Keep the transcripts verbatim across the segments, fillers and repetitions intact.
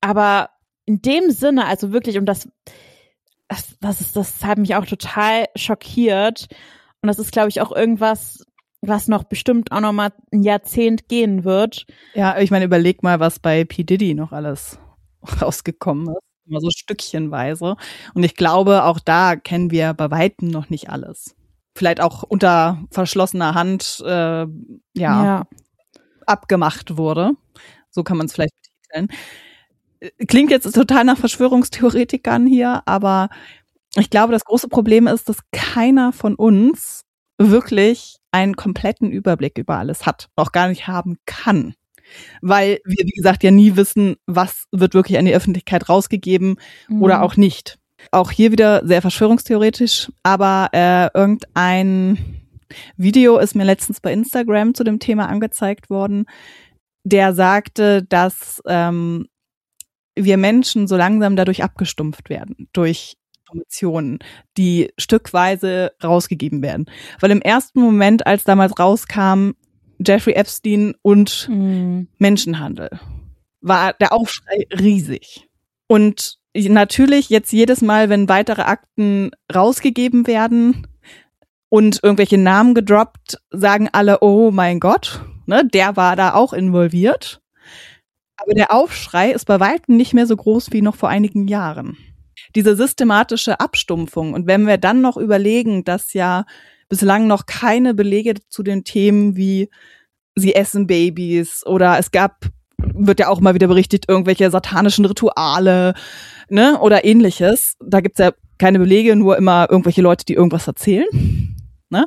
aber in dem Sinne, also wirklich, und das, das, das ist, das hat mich auch total schockiert. Und das ist, glaube ich, auch irgendwas, was noch bestimmt auch noch mal ein Jahrzehnt gehen wird. Ja, ich meine, überleg mal, was bei P. Diddy noch alles rausgekommen ist. Immer so stückchenweise. Und ich glaube, auch da kennen wir bei Weitem noch nicht alles. Vielleicht auch unter verschlossener Hand äh, ja, ja. abgemacht wurde. So kann man es vielleicht betiteln. Klingt jetzt total nach Verschwörungstheoretikern hier, aber ich glaube, das große Problem ist, dass keiner von uns wirklich einen kompletten Überblick über alles hat, auch gar nicht haben kann. Weil wir, wie gesagt, ja nie wissen, was wird wirklich an die Öffentlichkeit rausgegeben mhm. oder auch nicht. Auch hier wieder sehr verschwörungstheoretisch, aber äh, irgendein Video ist mir letztens bei Instagram zu dem Thema angezeigt worden, der sagte, dass ähm, wir Menschen so langsam dadurch abgestumpft werden, durch Informationen, die stückweise rausgegeben werden. Weil im ersten Moment, als damals rauskam, Jeffrey Epstein und mhm. Menschenhandel, war der Aufschrei riesig. Und natürlich jetzt jedes Mal, wenn weitere Akten rausgegeben werden und irgendwelche Namen gedroppt, sagen alle, oh mein Gott, ne, der war da auch involviert. Aber der Aufschrei ist bei weitem nicht mehr so groß wie noch vor einigen Jahren. Diese systematische Abstumpfung. Und wenn wir dann noch überlegen, dass ja bislang noch keine Belege zu den Themen wie sie essen Babys oder es gab, wird ja auch mal wieder berichtet, irgendwelche satanischen Rituale, ne, oder ähnliches. Da gibt's ja keine Belege, nur immer irgendwelche Leute, die irgendwas erzählen, ne?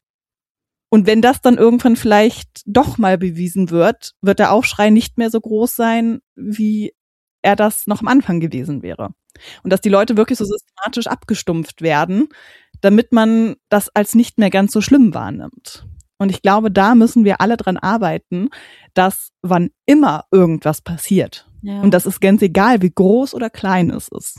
Und wenn das dann irgendwann vielleicht doch mal bewiesen wird, wird der Aufschrei nicht mehr so groß sein, wie er das noch am Anfang gewesen wäre. Und dass die Leute wirklich so systematisch abgestumpft werden, damit man das als nicht mehr ganz so schlimm wahrnimmt. Und ich glaube, da müssen wir alle dran arbeiten, dass wann immer irgendwas passiert, ja. Und das ist ganz egal, wie groß oder klein es ist.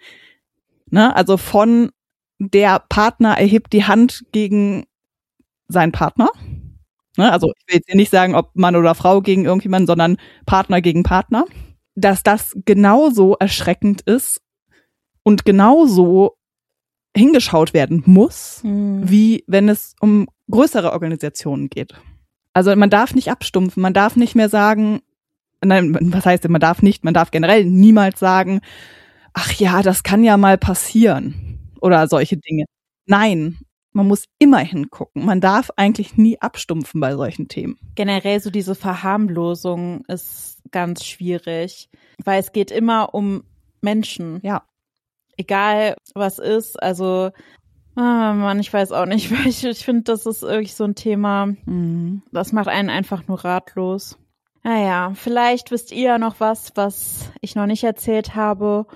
Ne? Also von der Partner erhebt die Hand gegen seinen Partner. Ne? Also ich will jetzt hier nicht sagen, ob Mann oder Frau gegen irgendjemanden, sondern Partner gegen Partner. Dass das genauso erschreckend ist und genauso hingeschaut werden muss, mhm. wie wenn es um größere Organisationen geht. Also man darf nicht abstumpfen, man darf nicht mehr sagen, nein, was heißt denn, man darf nicht, man darf generell niemals sagen, ach ja, das kann ja mal passieren oder solche Dinge. Nein, man muss immer hingucken. Man darf eigentlich nie abstumpfen bei solchen Themen. Generell so diese Verharmlosung ist ganz schwierig, weil es geht immer um Menschen. Ja. Egal was ist, also ah Mann, ich weiß auch nicht, weil ich, ich finde, das ist wirklich so ein Thema, mhm. das macht einen einfach nur ratlos. Naja, vielleicht wisst ihr ja noch was, was ich noch nicht erzählt habe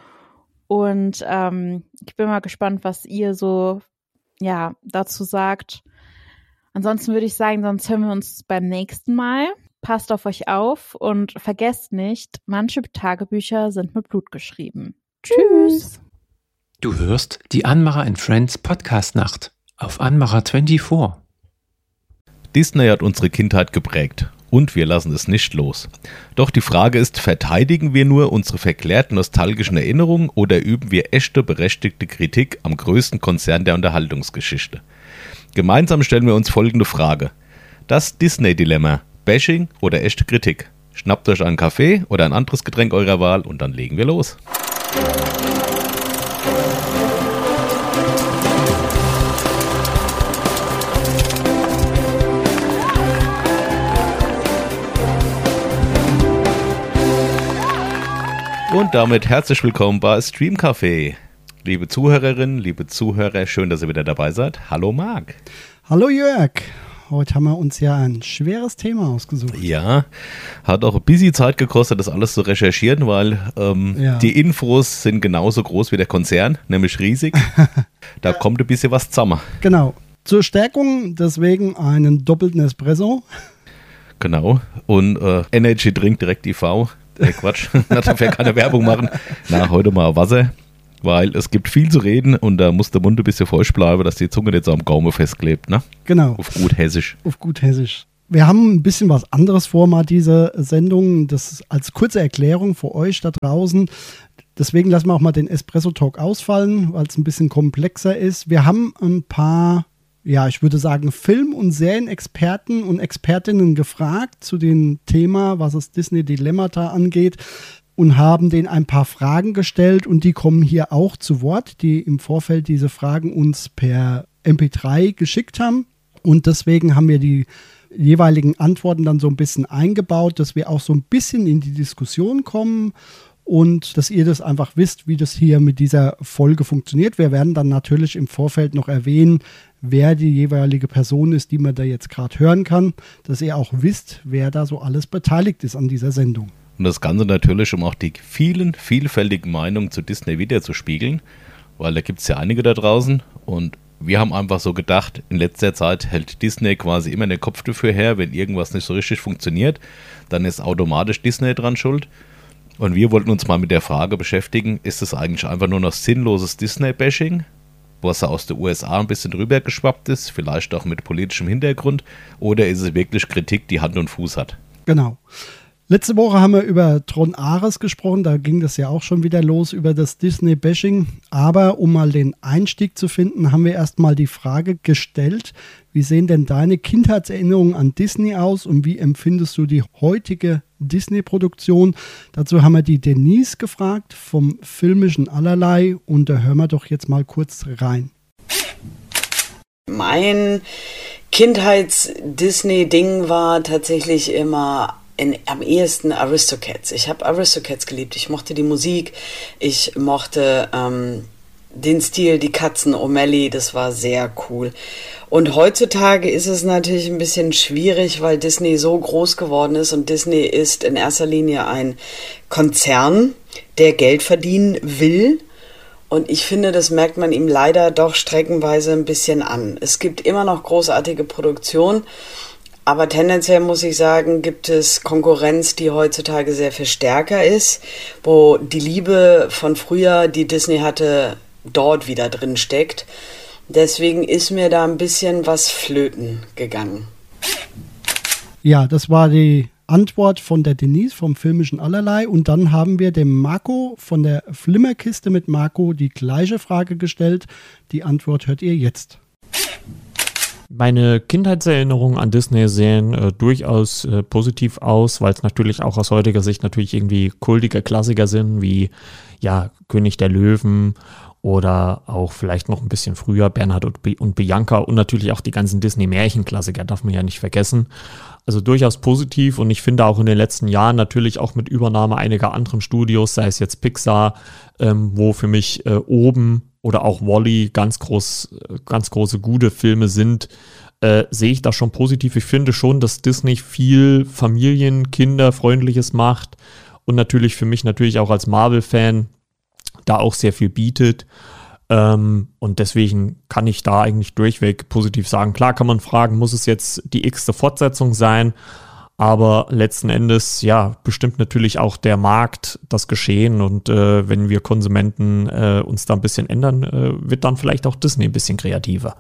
und ähm, ich bin mal gespannt, was ihr so ja dazu sagt. Ansonsten würde ich sagen, sonst hören wir uns beim nächsten Mal. Passt auf euch auf und vergesst nicht, manche Tagebücher sind mit Blut geschrieben. Tschüss! Du hörst die Anmacher and Friends Podcast-Nacht auf Anmacher vierundzwanzig. Disney hat unsere Kindheit geprägt und wir lassen es nicht los. Doch die Frage ist, verteidigen wir nur unsere verklärten nostalgischen Erinnerungen oder üben wir echte, berechtigte Kritik am größten Konzern der Unterhaltungsgeschichte? Gemeinsam stellen wir uns folgende Frage. Das Disney-Dilemma, Bashing oder echte Kritik? Schnappt euch einen Kaffee oder ein anderes Getränk eurer Wahl und dann legen wir los. Und damit herzlich willkommen bei Stream Café. Liebe Zuhörerinnen, liebe Zuhörer, schön, dass ihr wieder dabei seid. Hallo Marc. Hallo Jörg. Heute haben wir uns ja ein schweres Thema ausgesucht. Ja, hat auch ein bisschen Zeit gekostet, das alles zu recherchieren, weil ähm, ja. die Infos sind genauso groß wie der Konzern, nämlich riesig. Da kommt ein bisschen was zusammen. Genau. Zur Stärkung deswegen einen doppelten Espresso. Genau. Und äh, Energy Drink direkt I V. Hey, Quatsch, dafür keine Werbung machen. Na, heute mal Wasser, weil es gibt viel zu reden und da muss der Mund ein bisschen feucht bleiben, dass die Zunge nicht so am Gaumen festklebt, ne? Genau. Auf gut Hessisch. Auf gut Hessisch. Wir haben ein bisschen was anderes vor, mal diese Sendung. Das ist als kurze Erklärung für euch da draußen. Deswegen lassen wir auch mal den Espresso-Talk ausfallen, weil es ein bisschen komplexer ist. Wir haben ein paar, ja, ich würde sagen, Film- und Serienexperten und Expertinnen gefragt zu dem Thema, was das Disney-Dilemmata angeht, und haben denen ein paar Fragen gestellt. Und die kommen hier auch zu Wort, die im Vorfeld diese Fragen uns per M P drei geschickt haben. Und deswegen haben wir die jeweiligen Antworten dann so ein bisschen eingebaut, dass wir auch so ein bisschen in die Diskussion kommen und dass ihr das einfach wisst, wie das hier mit dieser Folge funktioniert. Wir werden dann natürlich im Vorfeld noch erwähnen, wer die jeweilige Person ist, die man da jetzt gerade hören kann, dass ihr auch wisst, wer da so alles beteiligt ist an dieser Sendung. Und das Ganze natürlich, um auch die vielen, vielfältigen Meinungen zu Disney wiederzuspiegeln, weil da gibt es ja einige da draußen und wir haben einfach so gedacht, in letzter Zeit hält Disney quasi immer den Kopf dafür her, wenn irgendwas nicht so richtig funktioniert, dann ist automatisch Disney dran schuld. Und wir wollten uns mal mit der Frage beschäftigen, ist es eigentlich einfach nur noch sinnloses Disney-Bashing, was aus den U S A ein bisschen drüber geschwappt ist, vielleicht auch mit politischem Hintergrund, oder ist es wirklich Kritik, die Hand und Fuß hat? Genau. Letzte Woche haben wir über Tron Ares gesprochen, da ging das ja auch schon wieder los über das Disney-Bashing. Aber um mal den Einstieg zu finden, haben wir erstmal die Frage gestellt, wie sehen denn deine Kindheitserinnerungen an Disney aus und wie empfindest du die heutige Disney-Produktion? Dazu haben wir die Denise gefragt vom filmischen Allerlei und da hören wir doch jetzt mal kurz rein. Mein Kindheits-Disney-Ding war tatsächlich immer In, am ehesten Aristocats. Ich habe Aristocats geliebt. Ich mochte die Musik. Ich mochte ähm, den Stil, die Katzen, O'Malley. Das war sehr cool. Und heutzutage ist es natürlich ein bisschen schwierig, weil Disney so groß geworden ist. Und Disney ist in erster Linie ein Konzern, der Geld verdienen will. Und ich finde, das merkt man ihm leider doch streckenweise ein bisschen an. Es gibt immer noch großartige Produktionen. Aber tendenziell muss ich sagen, gibt es Konkurrenz, die heutzutage sehr viel stärker ist, wo die Liebe von früher, die Disney hatte, dort wieder drin steckt. Deswegen ist mir da ein bisschen was flöten gegangen. Ja, das war die Antwort von der Denise vom filmischen Allerlei. Und dann haben wir dem Marco von der Flimmerkiste mit Marco die gleiche Frage gestellt. Die Antwort hört ihr jetzt. Meine Kindheitserinnerungen an Disney sehen äh, durchaus äh, positiv aus, weil es natürlich auch aus heutiger Sicht natürlich irgendwie kultige Klassiker sind, wie ja König der Löwen oder auch vielleicht noch ein bisschen früher Bernhard und, Bi- und Bianca und natürlich auch die ganzen Disney-Märchenklassiker, darf man ja nicht vergessen. Also durchaus positiv und ich finde auch in den letzten Jahren natürlich auch mit Übernahme einiger anderen Studios, sei es jetzt Pixar, ähm, wo für mich äh, oben oder auch Wall-E ganz groß, ganz große gute Filme sind, äh, sehe ich das schon positiv. Ich finde schon, dass Disney viel Familien-, Kinderfreundliches macht und natürlich für mich natürlich auch als Marvel-Fan da auch sehr viel bietet. Ähm, und deswegen kann ich da eigentlich durchweg positiv sagen. Klar kann man fragen, muss es jetzt die x-te Fortsetzung sein? Aber letzten Endes, ja, bestimmt natürlich auch der Markt das Geschehen und äh, wenn wir Konsumenten äh, uns da ein bisschen ändern, äh, wird dann vielleicht auch Disney ein bisschen kreativer.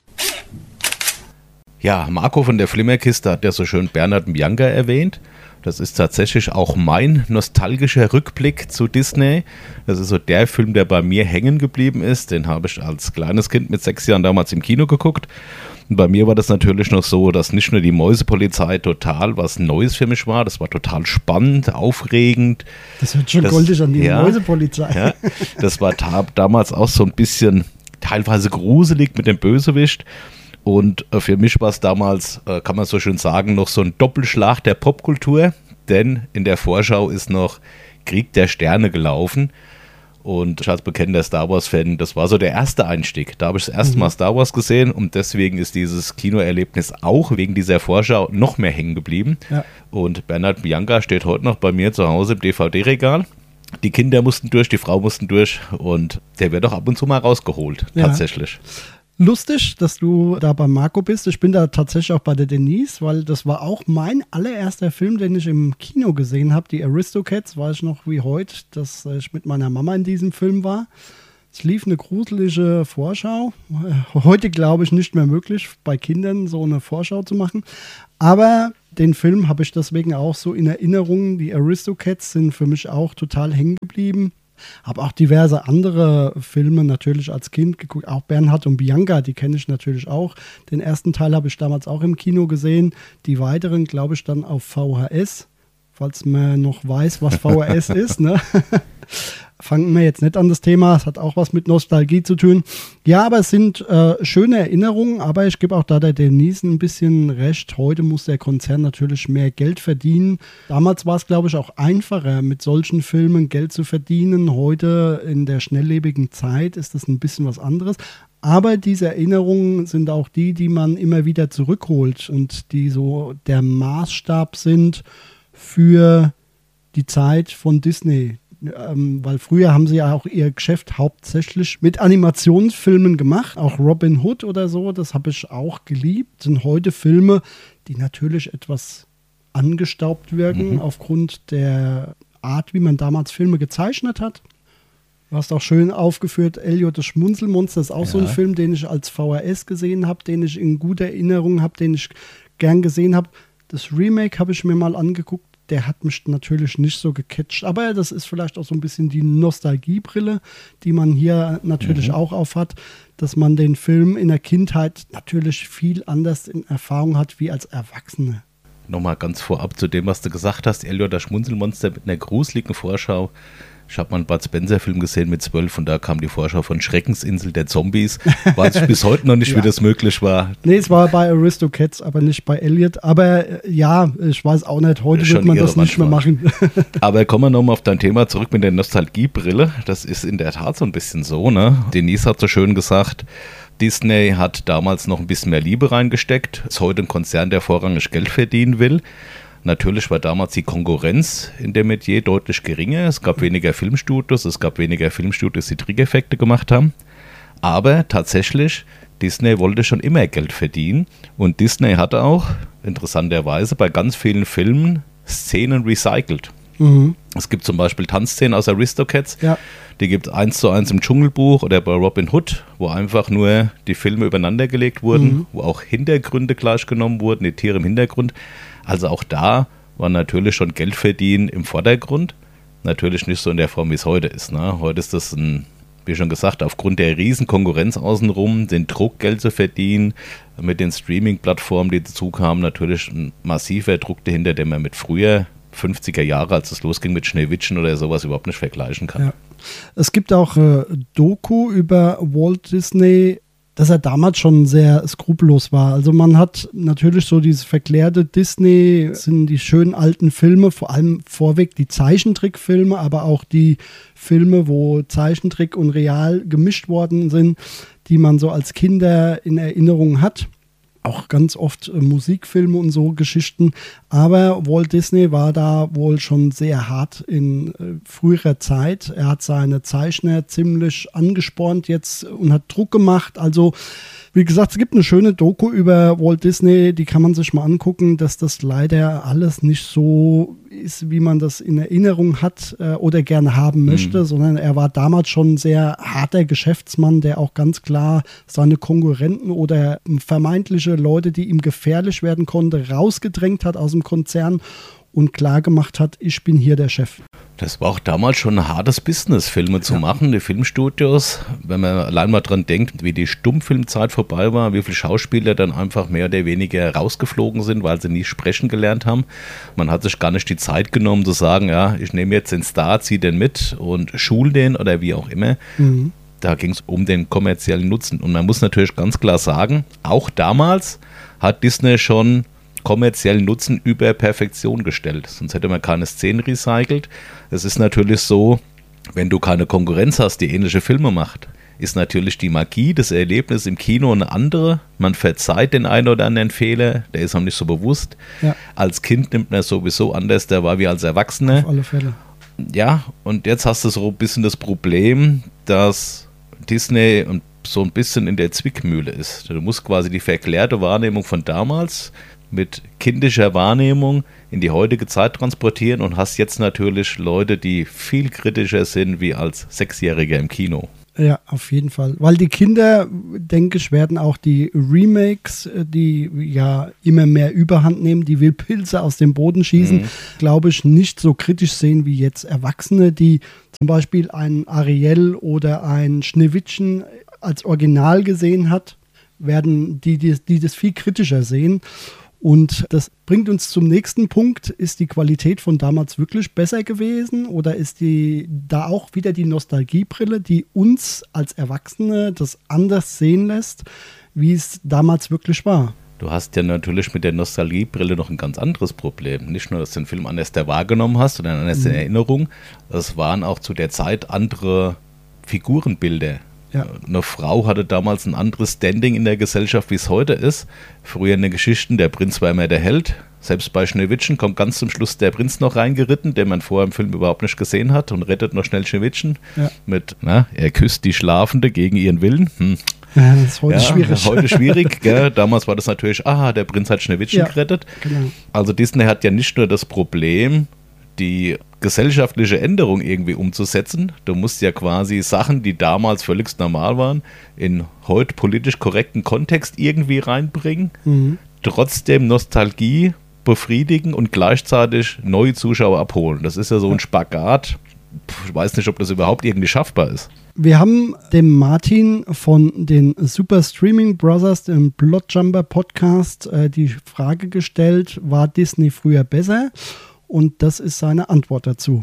Ja, Marco von der Flimmerkiste hat ja so schön Bernhard und Bianca erwähnt. Das ist tatsächlich auch mein nostalgischer Rückblick zu Disney. Das ist so der Film, der bei mir hängen geblieben ist. Den habe ich als kleines Kind mit sechs Jahren damals im Kino geguckt. Und bei mir war das natürlich noch so, dass nicht nur die Mäusepolizei total was Neues für mich war, das war total spannend, aufregend. Das hört schon das, goldig an die ja, Mäusepolizei. Ja, das war ta- damals auch so ein bisschen teilweise gruselig mit dem Bösewicht. Und für mich war es damals, kann man so schön sagen, noch so ein Doppelschlag der Popkultur, denn in der Vorschau ist noch Krieg der Sterne gelaufen. Und ich als bekennender Star Wars-Fan, das war so der erste Einstieg. Da habe ich das erste Mal Star Wars gesehen und deswegen ist dieses Kinoerlebnis auch wegen dieser Vorschau noch mehr hängen geblieben. Ja. Und Bernhard Bianca steht heute noch bei mir zu Hause im D V D-Regal. Die Kinder mussten durch, die Frau mussten durch und der wird auch ab und zu mal rausgeholt, ja. Tatsächlich. Lustig, dass du da bei Marco bist. Ich bin da tatsächlich auch bei der Denise, weil das war auch mein allererster Film, den ich im Kino gesehen habe. Die Aristocats, weiß ich noch wie heute, dass ich mit meiner Mama in diesem Film war. Es lief eine gruselige Vorschau. Heute glaube ich nicht mehr möglich, bei Kindern so eine Vorschau zu machen. Aber den Film habe ich deswegen auch so in Erinnerung. Die Aristocats sind für mich auch total hängen geblieben. Habe auch diverse andere Filme natürlich als Kind geguckt. Auch Bernhard und Bianca, die kenne ich natürlich auch. Den ersten Teil habe ich damals auch im Kino gesehen. Die weiteren, glaube ich, dann auf V H S. Falls man noch weiß, was V H S ist, ne? Fangen wir jetzt nicht an das Thema, es hat auch was mit Nostalgie zu tun. Ja, aber es sind äh, schöne Erinnerungen, aber ich gebe auch da der Denise ein bisschen recht. Heute muss der Konzern natürlich mehr Geld verdienen. Damals war es, glaube ich, auch einfacher, mit solchen Filmen Geld zu verdienen. Heute in der schnelllebigen Zeit ist das ein bisschen was anderes. Aber diese Erinnerungen sind auch die, die man immer wieder zurückholt und die so der Maßstab sind für die Zeit von Disney. Ähm, weil früher haben sie ja auch ihr Geschäft hauptsächlich mit Animationsfilmen gemacht, auch Robin Hood oder so, das habe ich auch geliebt. Sind heute Filme, die natürlich etwas angestaubt wirken, mhm. aufgrund der Art, wie man damals Filme gezeichnet hat. Du hast auch schön aufgeführt, Elliot das Schmunzelmonster ist auch ja. so ein Film, den ich als V H S gesehen habe, den ich in guter Erinnerung habe, den ich gern gesehen habe. Das Remake habe ich mir mal angeguckt. Der hat mich natürlich nicht so gecatcht. Aber das ist vielleicht auch so ein bisschen die Nostalgiebrille, die man hier natürlich mhm. auch aufhat, dass man den Film in der Kindheit natürlich viel anders in Erfahrung hat wie als Erwachsene. Nochmal ganz vorab zu dem, was du gesagt hast. Elliot das Schmunzelmonster mit einer gruseligen Vorschau. Ich habe mal einen Bud Spencer-Film gesehen mit zwölf und da kam die Vorschau von Schreckensinsel der Zombies. Weiß ich bis heute noch nicht, ja. wie das möglich war. Nee, es war bei Aristocats, aber nicht bei Elliot. Aber äh, ja, ich weiß auch nicht, heute wird man das nicht mehr machen. Aber kommen wir nochmal auf dein Thema zurück mit der Nostalgiebrille. Das ist in der Tat so ein bisschen so, ne? Denise hat so schön gesagt, Disney hat damals noch ein bisschen mehr Liebe reingesteckt. Ist heute ein Konzern, der vorrangig Geld verdienen will. Natürlich war damals die Konkurrenz in dem Metier deutlich geringer. Es gab weniger Filmstudios, es gab weniger Filmstudios, die Trickeffekte gemacht haben. Aber tatsächlich, Disney wollte schon immer Geld verdienen. Und Disney hat auch, interessanterweise, bei ganz vielen Filmen Szenen recycelt. Mhm. Es gibt zum Beispiel Tanzszenen aus Aristocats, ja. die gibt es eins zu eins im Dschungelbuch oder bei Robin Hood, wo einfach nur die Filme übereinander gelegt wurden, mhm. wo auch Hintergründe gleich genommen wurden, die Tiere im Hintergrund. Also auch da war natürlich schon Geld verdienen im Vordergrund. Natürlich nicht so in der Form, wie es heute ist. Ne? Heute ist das, ein, wie schon gesagt, aufgrund der riesen Konkurrenz außenrum, den Druck, Geld zu verdienen, mit den Streaming-Plattformen, die dazu kamen, natürlich ein massiver Druck dahinter, den man mit früher fünfziger Jahre, als es losging mit Schneewittchen oder sowas, überhaupt nicht vergleichen kann. Ja. Es gibt auch äh, Doku über Walt Disney, dass er damals schon sehr skrupellos war. Also man hat natürlich so dieses verklärte Disney, sind die schönen alten Filme, vor allem vorweg die Zeichentrickfilme, aber auch die Filme, wo Zeichentrick und Real gemischt worden sind, die man so als Kinder in Erinnerung hat. Auch ganz oft äh, Musikfilme und so Geschichten. Aber Walt Disney war da wohl schon sehr hart in äh, früherer Zeit. Er hat seine Zeichner ziemlich angespornt jetzt und hat Druck gemacht. Also wie gesagt, es gibt eine schöne Doku über Walt Disney, die kann man sich mal angucken, dass das leider alles nicht so ist, wie man das in Erinnerung hat äh, oder gerne haben möchte, mhm. sondern er war damals schon ein sehr harter Geschäftsmann, der auch ganz klar seine Konkurrenten oder vermeintliche Leute, die ihm gefährlich werden konnten, rausgedrängt hat aus dem Konzern und klar gemacht hat, ich bin hier der Chef. Das war auch damals schon ein hartes Business, Filme zu ja. machen, die Filmstudios. Wenn man allein mal dran denkt, wie die Stummfilmzeit vorbei war, wie viele Schauspieler dann einfach mehr oder weniger rausgeflogen sind, weil sie nie sprechen gelernt haben. Man hat sich gar nicht die Zeit genommen zu sagen, ja, ich nehme jetzt den Star, ziehe den mit und schul den oder wie auch immer. Mhm. Da ging es um den kommerziellen Nutzen. Und man muss natürlich ganz klar sagen, auch damals hat Disney schon kommerziellen Nutzen über Perfektion gestellt. Sonst hätte man keine Szenen recycelt. Es ist natürlich so, wenn du keine Konkurrenz hast, die ähnliche Filme macht, ist natürlich die Magie des Erlebnisses im Kino eine andere. Man verzeiht den einen oder anderen Fehler, der ist auch nicht so bewusst. Ja. Als Kind nimmt man es sowieso anders, der war wie als Erwachsener. Auf alle Fälle. Ja, und jetzt hast du so ein bisschen das Problem, dass Disney so ein bisschen in der Zwickmühle ist. Du musst quasi die verklärte Wahrnehmung von damals mit kindischer Wahrnehmung in die heutige Zeit transportieren und hast jetzt natürlich Leute, die viel kritischer sind wie als Sechsjähriger im Kino. Ja, auf jeden Fall. Weil die Kinder, denke ich, werden auch die Remakes, die ja immer mehr Überhand nehmen, die Wildpilze aus dem Boden schießen, mhm. glaube ich, nicht so kritisch sehen wie jetzt Erwachsene, die zum Beispiel ein Ariel oder ein Schneewittchen als Original gesehen hat, werden die, die, die das viel kritischer sehen. Und das bringt uns zum nächsten Punkt. Ist die Qualität von damals wirklich besser gewesen oder ist die da auch wieder die Nostalgiebrille, die uns als Erwachsene das anders sehen lässt, wie es damals wirklich war? Du hast ja natürlich mit der Nostalgiebrille noch ein ganz anderes Problem. Nicht nur, dass du den Film anders wahrgenommen hast oder anders in Erinnerung, es waren auch zu der Zeit andere Figurenbilder. Ja. Eine Frau hatte damals ein anderes Standing in der Gesellschaft, wie es heute ist. Früher in den Geschichten, der Prinz war immer der Held. Selbst bei Schneewittchen kommt ganz zum Schluss der Prinz noch reingeritten, den man vorher im Film überhaupt nicht gesehen hat und rettet noch schnell Schneewittchen. Ja. Mit, na, er küsst die Schlafende gegen ihren Willen. Hm. Ja, das ist heute ja, schwierig. Heute schwierig, gell? Damals war das natürlich, aha, der Prinz hat Schneewittchen ja, gerettet. Genau. Also Disney hat ja nicht nur das Problem, die gesellschaftliche Änderung irgendwie umzusetzen. Du musst ja quasi Sachen, die damals völlig normal waren, in heute politisch korrekten Kontext irgendwie reinbringen, mhm. trotzdem Nostalgie befriedigen und gleichzeitig neue Zuschauer abholen. Das ist ja so ein Spagat. Ich weiß nicht, ob das überhaupt irgendwie schaffbar ist. Wir haben dem Martin von den Super Streaming Brothers, dem Plotjumper Podcast, äh, die Frage gestellt, war Disney früher besser? Und das ist seine Antwort dazu.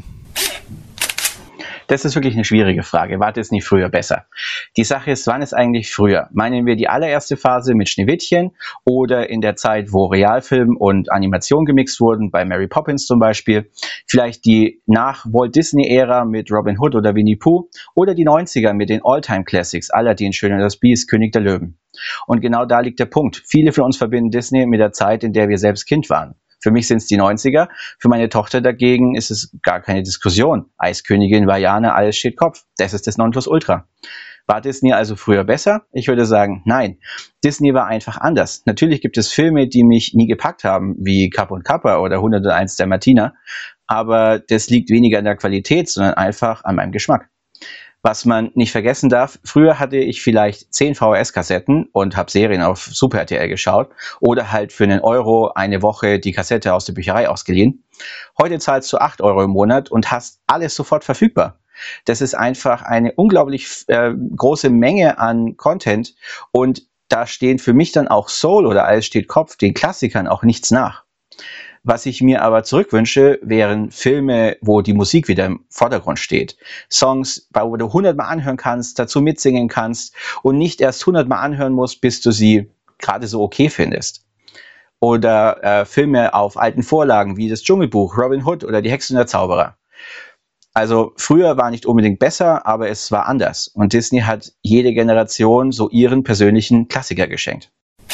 Das ist wirklich eine schwierige Frage. War Disney früher besser? Die Sache ist, wann ist eigentlich früher? Meinen wir die allererste Phase mit Schneewittchen oder in der Zeit, wo Realfilm und Animation gemixt wurden, bei Mary Poppins zum Beispiel? Vielleicht die Nach-Walt-Disney-Ära mit Robin Hood oder Winnie Pooh oder die neunziger mit den All-Time-Classics, Aladdin, Schön und das Biest, König der Löwen. Und genau da liegt der Punkt. Viele von uns verbinden Disney mit der Zeit, in der wir selbst Kind waren. Für mich sind es die neunziger, für meine Tochter dagegen ist es gar keine Diskussion. Eiskönigin, Vajana, alles steht Kopf. Das ist das Nonplusultra. War Disney also früher besser? Ich würde sagen, nein. Disney war einfach anders. Natürlich gibt es Filme, die mich nie gepackt haben, wie Kapp und Kappa oder hunderteins der Martina, aber das liegt weniger an der Qualität, sondern einfach an meinem Geschmack. Was man nicht vergessen darf, früher hatte ich vielleicht zehn V H S-Kassetten und habe Serien auf Super R T L geschaut oder halt für einen Euro eine Woche die Kassette aus der Bücherei ausgeliehen. Heute zahlst du acht Euro im Monat und hast alles sofort verfügbar. Das ist einfach eine unglaublich äh, große Menge an Content und da stehen für mich dann auch Soul oder Alles steht Kopf, den Klassikern auch nichts nach. Was ich mir aber zurückwünsche, wären Filme, wo die Musik wieder im Vordergrund steht. Songs, wo du hundertmal anhören kannst, dazu mitsingen kannst und nicht erst hundertmal anhören musst, bis du sie gerade so okay findest. Oder äh, Filme auf alten Vorlagen wie das Dschungelbuch, Robin Hood oder Die Hexe und der Zauberer. Also früher war nicht unbedingt besser, aber es war anders. Und Disney hat jede Generation so ihren persönlichen Klassiker geschenkt.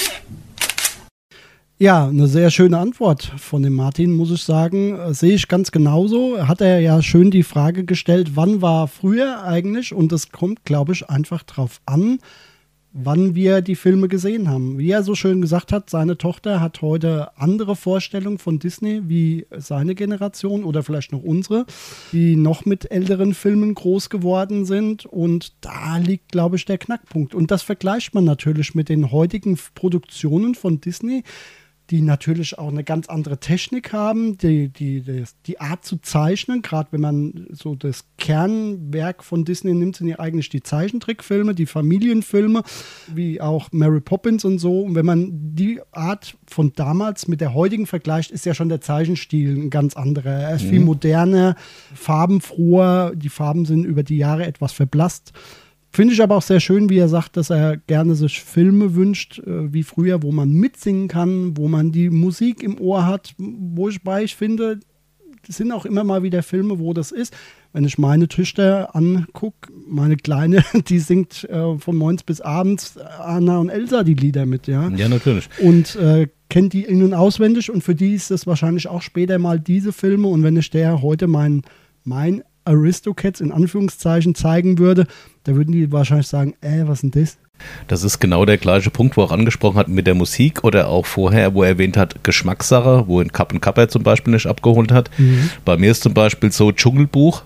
Ja, eine sehr schöne Antwort von dem Martin, muss ich sagen. Sehe ich ganz genauso. Hat er ja schön die Frage gestellt, wann war früher eigentlich? Und es kommt, glaube ich, einfach drauf an, wann wir die Filme gesehen haben. Wie er so schön gesagt hat, seine Tochter hat heute andere Vorstellungen von Disney wie seine Generation oder vielleicht noch unsere, die noch mit älteren Filmen groß geworden sind. Und da liegt, glaube ich, der Knackpunkt. Und das vergleicht man natürlich mit den heutigen Produktionen von Disney, die natürlich auch eine ganz andere Technik haben, die, die, die, die Art zu zeichnen, gerade wenn man so das Kernwerk von Disney nimmt, sind ja eigentlich die Zeichentrickfilme, die Familienfilme, wie auch Mary Poppins und so. Und wenn man die Art von damals mit der heutigen vergleicht, ist ja schon der Zeichenstil ein ganz anderer. Er ist mhm. viel moderner, farbenfroher, die Farben sind über die Jahre etwas verblasst. Finde ich aber auch sehr schön, wie er sagt, dass er gerne sich Filme wünscht, äh, wie früher, wo man mitsingen kann, wo man die Musik im Ohr hat, wo ich bei ich finde, es sind auch immer mal wieder Filme, wo das ist. Wenn ich meine Töchter angucke, meine Kleine, die singt äh, von morgens bis abends Anna und Elsa die Lieder mit, ja. Ja, natürlich. Und äh, kennt die in- und auswendig und für die ist das wahrscheinlich auch später mal diese Filme und wenn ich der heute mein, mein Aristocats in Anführungszeichen zeigen würde, da würden die wahrscheinlich sagen, äh, was ist denn das? Das ist genau der gleiche Punkt, wo er auch angesprochen hat mit der Musik oder auch vorher, wo er erwähnt hat, Geschmackssache, wo in Kapp und Kappa zum Beispiel nicht abgeholt hat. Mhm. Bei mir ist zum Beispiel so Dschungelbuch.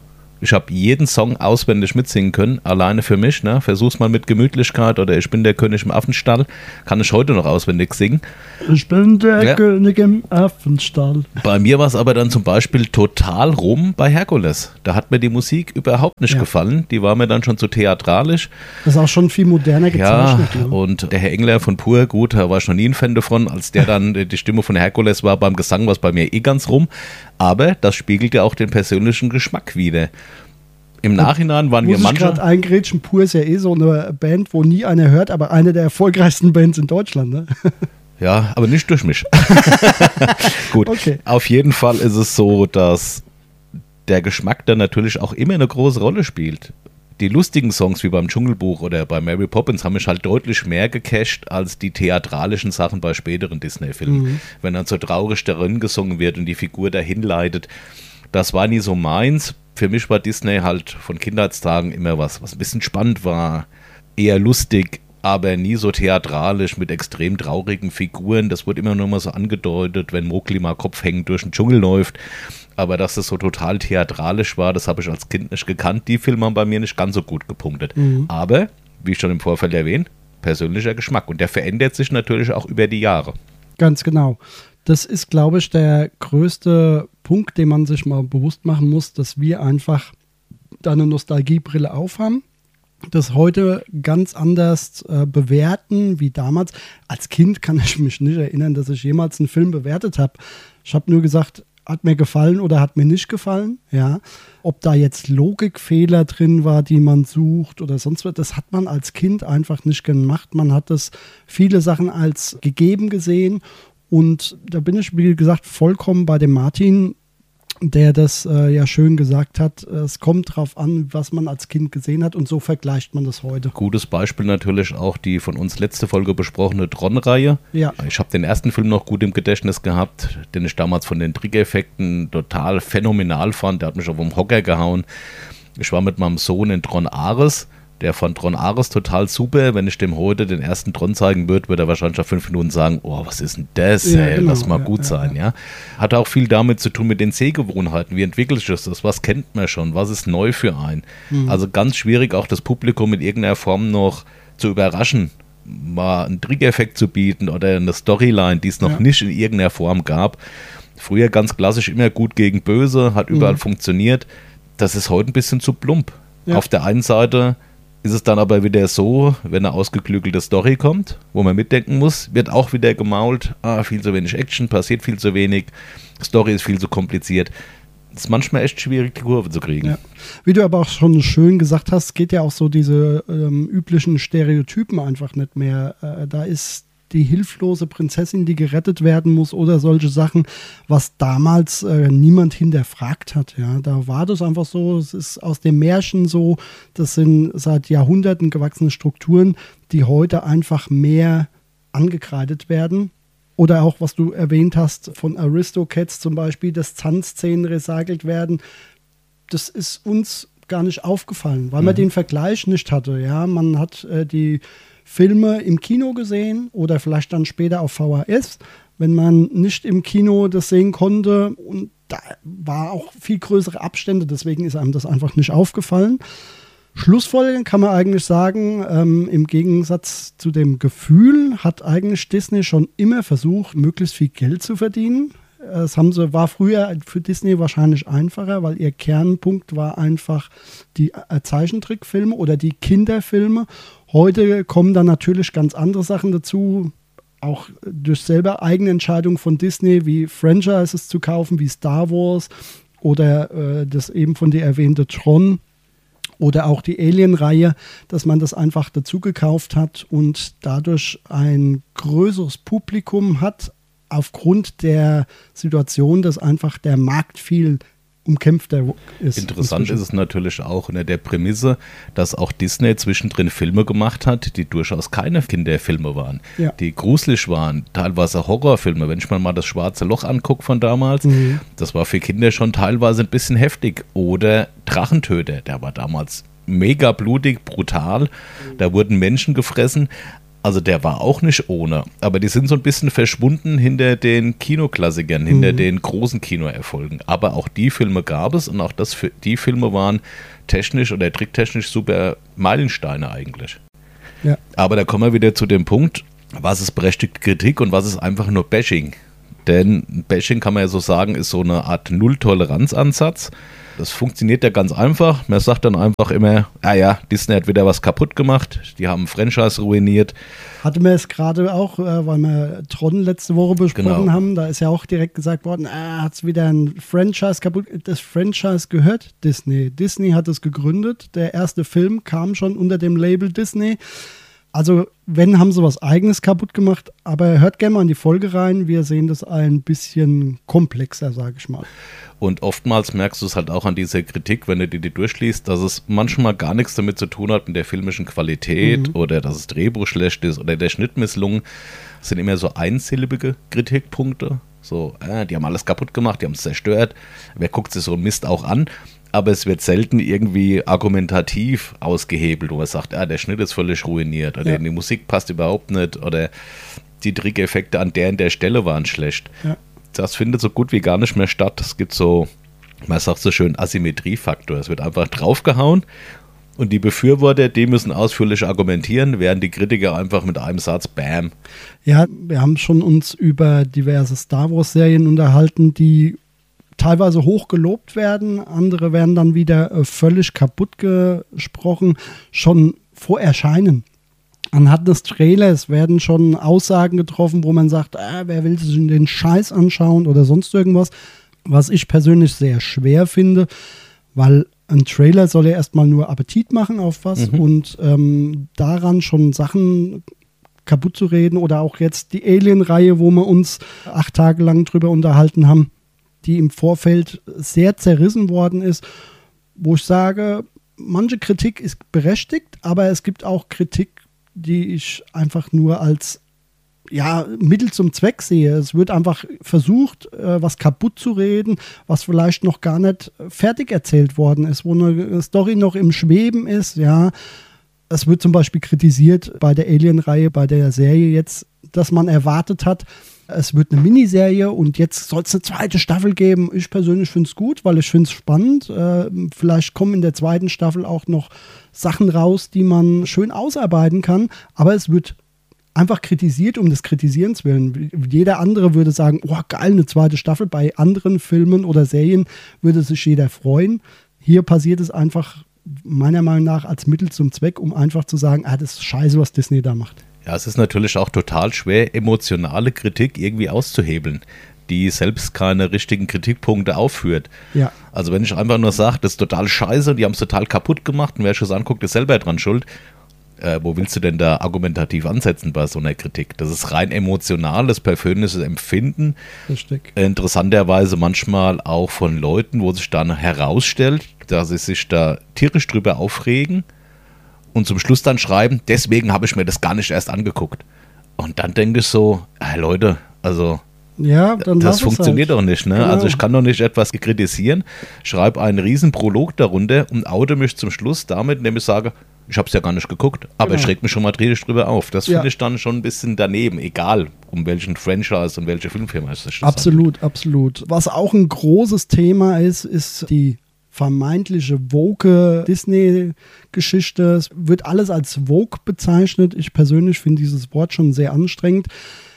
Ich habe jeden Song auswendig mitsingen können, alleine für mich. Ne? Versuch's mal mit Gemütlichkeit oder Ich bin der König im Affenstall. Kann ich heute noch auswendig singen. Ich bin der ja. König im Affenstall. Bei mir war es aber dann zum Beispiel total rum bei Herkules. Da hat mir die Musik überhaupt nicht ja. gefallen. Die war mir dann schon zu theatralisch. Das ist auch schon viel moderner gezeichnet. Ja, ne? Und der Herr Engler von Pur, gut, da war ich noch nie ein Fan davon. Als der dann die Stimme von Herkules war beim Gesang, war es bei mir eh ganz rum. Aber das spiegelt ja auch den persönlichen Geschmack wider. Im Nachhinein waren wir manche... Muss ich gerade eingrätschen, Pur ist ja eh so eine Band, wo nie einer hört, aber eine der erfolgreichsten Bands in Deutschland, ne? Ja, aber nicht durch mich. Gut, okay. Auf jeden Fall ist es so, dass der Geschmack dann natürlich auch immer eine große Rolle spielt. Die lustigen Songs wie beim Dschungelbuch oder bei Mary Poppins haben mich halt deutlich mehr gecasht als die theatralischen Sachen bei späteren Disney-Filmen. Mhm. Wenn dann so traurig darin gesungen wird und die Figur dahin leitet. Das war nie so meins. Für mich war Disney halt von Kindheitstagen immer was, was ein bisschen spannend war. Eher lustig, aber nie so theatralisch mit extrem traurigen Figuren. Das wurde immer nur mal so angedeutet, wenn Mowgli mal kopfhängend durch den Dschungel läuft. Aber dass das so total theatralisch war, das habe ich als Kind nicht gekannt. Die Filme haben bei mir nicht ganz so gut gepunktet. Mhm. Aber, wie schon im Vorfeld erwähnt, persönlicher Geschmack. Und der verändert sich natürlich auch über die Jahre. Ganz genau. Das ist, glaube ich, der größte Punkt, den man sich mal bewusst machen muss, dass wir einfach da eine Nostalgiebrille aufhaben, das heute ganz anders äh, bewerten wie damals. Als Kind kann ich mich nicht erinnern, dass ich jemals einen Film bewertet habe. Ich habe nur gesagt, hat mir gefallen oder hat mir nicht gefallen. Ja. Ob da jetzt Logikfehler drin war, die man sucht oder sonst was, das hat man als Kind einfach nicht gemacht. Man hat das viele Sachen als gegeben gesehen. Und da bin ich, wie gesagt, vollkommen bei dem Martin, der das äh, ja schön gesagt hat. Es kommt drauf an, was man als Kind gesehen hat, und so vergleicht man das heute. Gutes Beispiel natürlich auch die von uns letzte Folge besprochene Tron-Reihe. Ja. Ich habe den ersten Film noch gut im Gedächtnis gehabt, den ich damals von den Trickeffekten total phänomenal fand. Der hat mich auf den Hocker gehauen. Ich war mit meinem Sohn in Tron Ares. Der fand Tron Ares total super. Wenn ich dem heute den ersten Tron zeigen würde, würde er wahrscheinlich nach fünf Minuten sagen, oh, was ist denn das? Ja, ey, genau, lass mal ja, gut ja, sein. Ja. Ja. Hat auch viel damit zu tun mit den Sehgewohnheiten. Wie entwickelt sich das? Was kennt man schon? Was ist neu für einen? Mhm. Also ganz schwierig, auch das Publikum in irgendeiner Form noch zu überraschen, mal einen Trickeffekt zu bieten oder eine Storyline, die es noch ja. nicht in irgendeiner Form gab. Früher ganz klassisch immer gut gegen böse, hat überall mhm. funktioniert. Das ist heute ein bisschen zu plump. Ja. Auf der einen Seite ist es dann aber wieder so, wenn eine ausgeklügelte Story kommt, wo man mitdenken muss, wird auch wieder gemault, ah, viel zu wenig Action, passiert viel zu wenig, Story ist viel zu kompliziert. Es ist manchmal echt schwierig, die Kurve zu kriegen. Ja. Wie du aber auch schon schön gesagt hast, geht ja auch so diese ähm, üblichen Stereotypen einfach nicht mehr. Äh, da ist die hilflose Prinzessin, die gerettet werden muss oder solche Sachen, was damals äh, niemand hinterfragt hat. Ja, da war das einfach so, es ist aus dem Märchen so, das sind seit Jahrhunderten gewachsene Strukturen, die heute einfach mehr angekreidet werden. Oder auch, was du erwähnt hast, von Aristocats zum Beispiel, dass Tanzszenen recycelt werden. Das ist uns gar nicht aufgefallen, weil mhm. man den Vergleich nicht hatte. Ja, man hat äh, die Filme im Kino gesehen oder vielleicht dann später auf V H S, wenn man nicht im Kino das sehen konnte. Und da war auch viel größere Abstände, deswegen ist einem das einfach nicht aufgefallen. Schlussfolgernd kann man eigentlich sagen, ähm, im Gegensatz zu dem Gefühl hat eigentlich Disney schon immer versucht, möglichst viel Geld zu verdienen. Das haben sie, war früher für Disney wahrscheinlich einfacher, weil ihr Kernpunkt war einfach die Zeichentrickfilme oder die Kinderfilme. Heute kommen dann natürlich ganz andere Sachen dazu, auch durch selber eigene Entscheidungen von Disney, wie Franchises zu kaufen, wie Star Wars oder äh, das eben von dir erwähnte Tron oder auch die Alien-Reihe, dass man das einfach dazu gekauft hat und dadurch ein größeres Publikum hat, aufgrund der Situation, dass einfach der Markt viel umkämpfter ist. Interessant ist es natürlich auch unter der Prämisse, dass auch Disney zwischendrin Filme gemacht hat, die durchaus keine Kinderfilme waren, ja. die gruselig waren, teilweise Horrorfilme. Wenn ich mir mal das Schwarze Loch angucke von damals, mhm. das war für Kinder schon teilweise ein bisschen heftig. Oder Drachentöter, der war damals mega blutig, brutal, da wurden Menschen gefressen. Also der war auch nicht ohne, aber die sind so ein bisschen verschwunden hinter den Kinoklassikern, mhm. hinter den großen Kinoerfolgen. Aber auch die Filme gab es und auch das, die Filme waren technisch oder tricktechnisch super Meilensteine eigentlich. Ja. Aber da kommen wir wieder zu dem Punkt, was ist berechtigte Kritik und was ist einfach nur Bashing. Denn Bashing, kann man ja so sagen, ist so eine Art Null-Toleranz-Ansatz. Das funktioniert ja ganz einfach. Man sagt dann einfach immer, ah ja, Disney hat wieder was kaputt gemacht, die haben ein Franchise ruiniert. Hatte man es gerade auch, äh, weil wir Tron letzte Woche besprochen Genau. haben, da ist ja auch direkt gesagt worden, ah, hat es wieder ein Franchise kaputt. Das Franchise gehört Disney. Disney hat es gegründet. Der erste Film kam schon unter dem Label Disney. Also, wenn, haben sie was Eigenes kaputt gemacht, aber hört gerne mal in die Folge rein. Wir sehen das ein bisschen komplexer, sage ich mal. Und oftmals merkst du es halt auch an dieser Kritik, wenn du dir die durchliest, dass es manchmal gar nichts damit zu tun hat mit der filmischen Qualität mhm. oder dass das Drehbuch schlecht ist oder der Schnitt misslungen. Das sind immer so einsilbige Kritikpunkte. So, äh, die haben alles kaputt gemacht, die haben es zerstört. Wer guckt sich so einen Mist auch an? Aber es wird selten irgendwie argumentativ ausgehebelt, wo man sagt, ah, der Schnitt ist völlig ruiniert oder Ja. die Musik passt überhaupt nicht oder die Trickeffekte an der und der Stelle waren schlecht. Ja. Das findet so gut wie gar nicht mehr statt. Es gibt so, man sagt so schön, Asymmetriefaktor. Es wird einfach draufgehauen und die Befürworter, die müssen ausführlich argumentieren, während die Kritiker einfach mit einem Satz, bam. Ja, wir haben schon uns über diverse Star Wars-Serien unterhalten, die teilweise hoch gelobt werden, andere werden dann wieder äh, völlig kaputt gesprochen, schon vor Erscheinen. Anhand des Trailers werden schon Aussagen getroffen, wo man sagt, ah, wer will sich den Scheiß anschauen oder sonst irgendwas, was ich persönlich sehr schwer finde, weil ein Trailer soll ja erstmal nur Appetit machen auf was Mhm. und ähm, daran schon Sachen kaputt zu reden oder auch jetzt die Alien-Reihe, wo wir uns acht Tage lang drüber unterhalten haben, die im Vorfeld sehr zerrissen worden ist, wo ich sage, manche Kritik ist berechtigt, aber es gibt auch Kritik, die ich einfach nur als ja, Mittel zum Zweck sehe. Es wird einfach versucht, äh, was kaputt zu reden, was vielleicht noch gar nicht fertig erzählt worden ist, wo eine Story noch im Schweben ist, ja. Es wird zum Beispiel kritisiert bei der Alien-Reihe, bei der Serie jetzt, dass man erwartet hat, es wird eine Miniserie und jetzt soll es eine zweite Staffel geben. Ich persönlich finde es gut, weil ich finde es spannend. Äh, vielleicht kommen in der zweiten Staffel auch noch Sachen raus, die man schön ausarbeiten kann. Aber es wird einfach kritisiert um des Kritisierens willen. Jeder andere würde sagen, oh geil, eine zweite Staffel. Bei anderen Filmen oder Serien würde sich jeder freuen. Hier passiert es einfach meiner Meinung nach als Mittel zum Zweck, um einfach zu sagen, ah, das ist scheiße, was Disney da macht. Ja, es ist natürlich auch total schwer, emotionale Kritik irgendwie auszuhebeln, die selbst keine richtigen Kritikpunkte aufführt. Ja. Also wenn ich einfach nur sage, das ist total scheiße, die haben es total kaputt gemacht und wer sich das anguckt, ist selber dran schuld. Äh, wo willst du denn da argumentativ ansetzen bei so einer Kritik? Das ist rein emotionales, persönliches Empfinden. Richtig. Interessanterweise manchmal auch von Leuten, wo sich dann herausstellt, dass sie sich da tierisch drüber aufregen und zum Schluss dann schreiben, deswegen habe ich mir das gar nicht erst angeguckt. Und dann denke ich so, äh, Leute, also Ja, dann das lass es funktioniert halt. doch nicht. Ne? Genau. Also ich kann doch nicht etwas kritisieren, schreibe einen riesen Prolog darunter und oute mich zum Schluss damit, indem ich sage, ich habe es ja gar nicht geguckt, aber Genau. ich reg mich schon mal tierisch drüber auf. Das Ja. finde ich dann schon ein bisschen daneben, egal um welchen Franchise und welche Filmfirma es sich das Absolut, absolut. Was auch ein großes Thema ist, ist die vermeintliche woke Disney-Geschichte. Es wird alles als woke bezeichnet. Ich persönlich finde dieses Wort schon sehr anstrengend.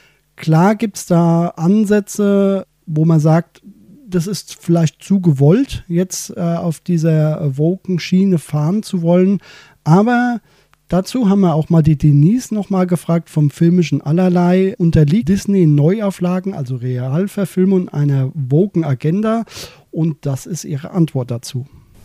Klar gibt es da Ansätze, wo man sagt, das ist vielleicht zu gewollt, jetzt äh, auf dieser woken Schiene fahren zu wollen. Aber dazu haben wir auch mal die Denise nochmal gefragt vom filmischen Allerlei. Unterliegt Disney Neuauflagen, also Realverfilmung, einer woken Agenda? Und das ist ihre Antwort dazu.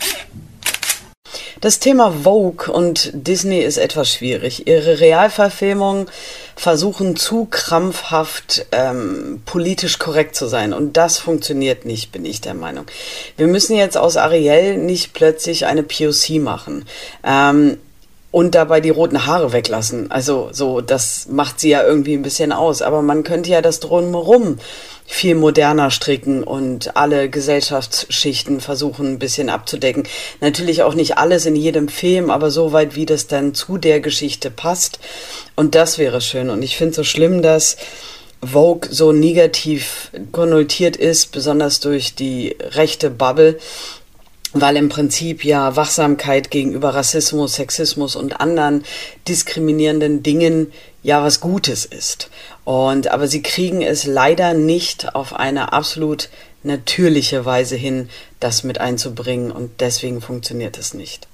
Das Thema Vogue und Disney ist etwas schwierig. Ihre Realverfilmungen versuchen zu krampfhaft ähm, politisch korrekt zu sein und das funktioniert nicht, bin ich der Meinung. Wir müssen jetzt aus Ariel nicht plötzlich eine P O C machen. Ähm, und dabei die roten Haare weglassen. Also so, das macht sie ja irgendwie ein bisschen aus. Aber man könnte ja das drumherum viel moderner stricken und alle Gesellschaftsschichten versuchen ein bisschen abzudecken. Natürlich auch nicht alles in jedem Film, aber so weit, wie das dann zu der Geschichte passt. Und das wäre schön. Und ich finde es so schlimm, dass Vogue so negativ konnotiert ist, besonders durch die rechte Bubble, weil im Prinzip ja Wachsamkeit gegenüber Rassismus, Sexismus und anderen diskriminierenden Dingen ja was Gutes ist. Und aber sie kriegen es leider nicht auf eine absolut natürliche Weise hin, das mit einzubringen, und deswegen funktioniert es nicht.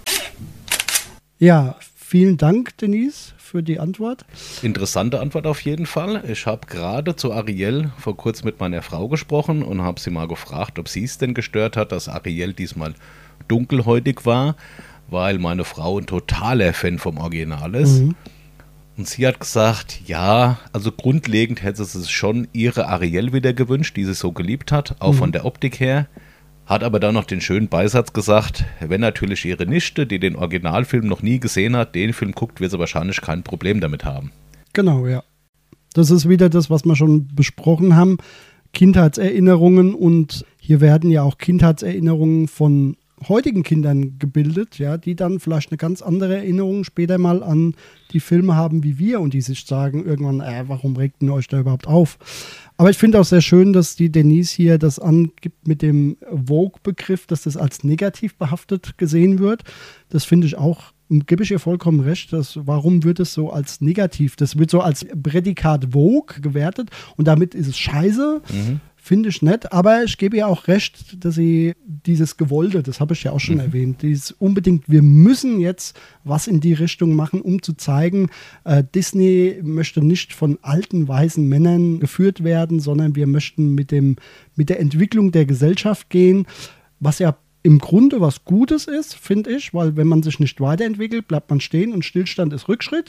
Ja, vielen Dank, Denise, für die Antwort. Interessante Antwort auf jeden Fall. Ich habe gerade zu Ariel vor kurzem mit meiner Frau gesprochen und habe sie mal gefragt, ob sie es denn gestört hat, dass Ariel diesmal dunkelhäutig war, weil meine Frau ein totaler Fan vom Original ist. Mhm. Und sie hat gesagt, ja, also grundlegend hätte sie sich schon ihre Ariel wieder gewünscht, die sie so geliebt hat, auch mhm. von der Optik her. Hat aber dann noch den schönen Beisatz gesagt, wenn natürlich ihre Nichte, die den Originalfilm noch nie gesehen hat, den Film guckt, wird sie wahrscheinlich kein Problem damit haben. Genau, ja. Das ist wieder das, was wir schon besprochen haben. Kindheitserinnerungen, und hier werden ja auch Kindheitserinnerungen von heutigen Kindern gebildet, ja, die dann vielleicht eine ganz andere Erinnerung später mal an die Filme haben wie wir, und die sich sagen irgendwann, äh, warum regt ihr euch da überhaupt auf? Aber ich finde auch sehr schön, dass die Denise hier das angibt mit dem Vogue-Begriff, dass das als negativ behaftet gesehen wird. Das finde ich auch, gebe ich ihr vollkommen recht. Dass, warum wird es so als negativ? Das wird so als Prädikat Vogue gewertet und damit ist es scheiße. Mhm. Finde ich nett, aber ich gebe ihr auch recht, dass sie dieses Gewollte, das habe ich ja auch schon mhm. erwähnt, dieses unbedingt, wir müssen jetzt was in die Richtung machen, um zu zeigen, äh, Disney möchte nicht von alten, weißen Männern geführt werden, sondern wir möchten mit, dem, mit der Entwicklung der Gesellschaft gehen, was ja im Grunde was Gutes ist, finde ich, weil wenn man sich nicht weiterentwickelt, bleibt man stehen und Stillstand ist Rückschritt,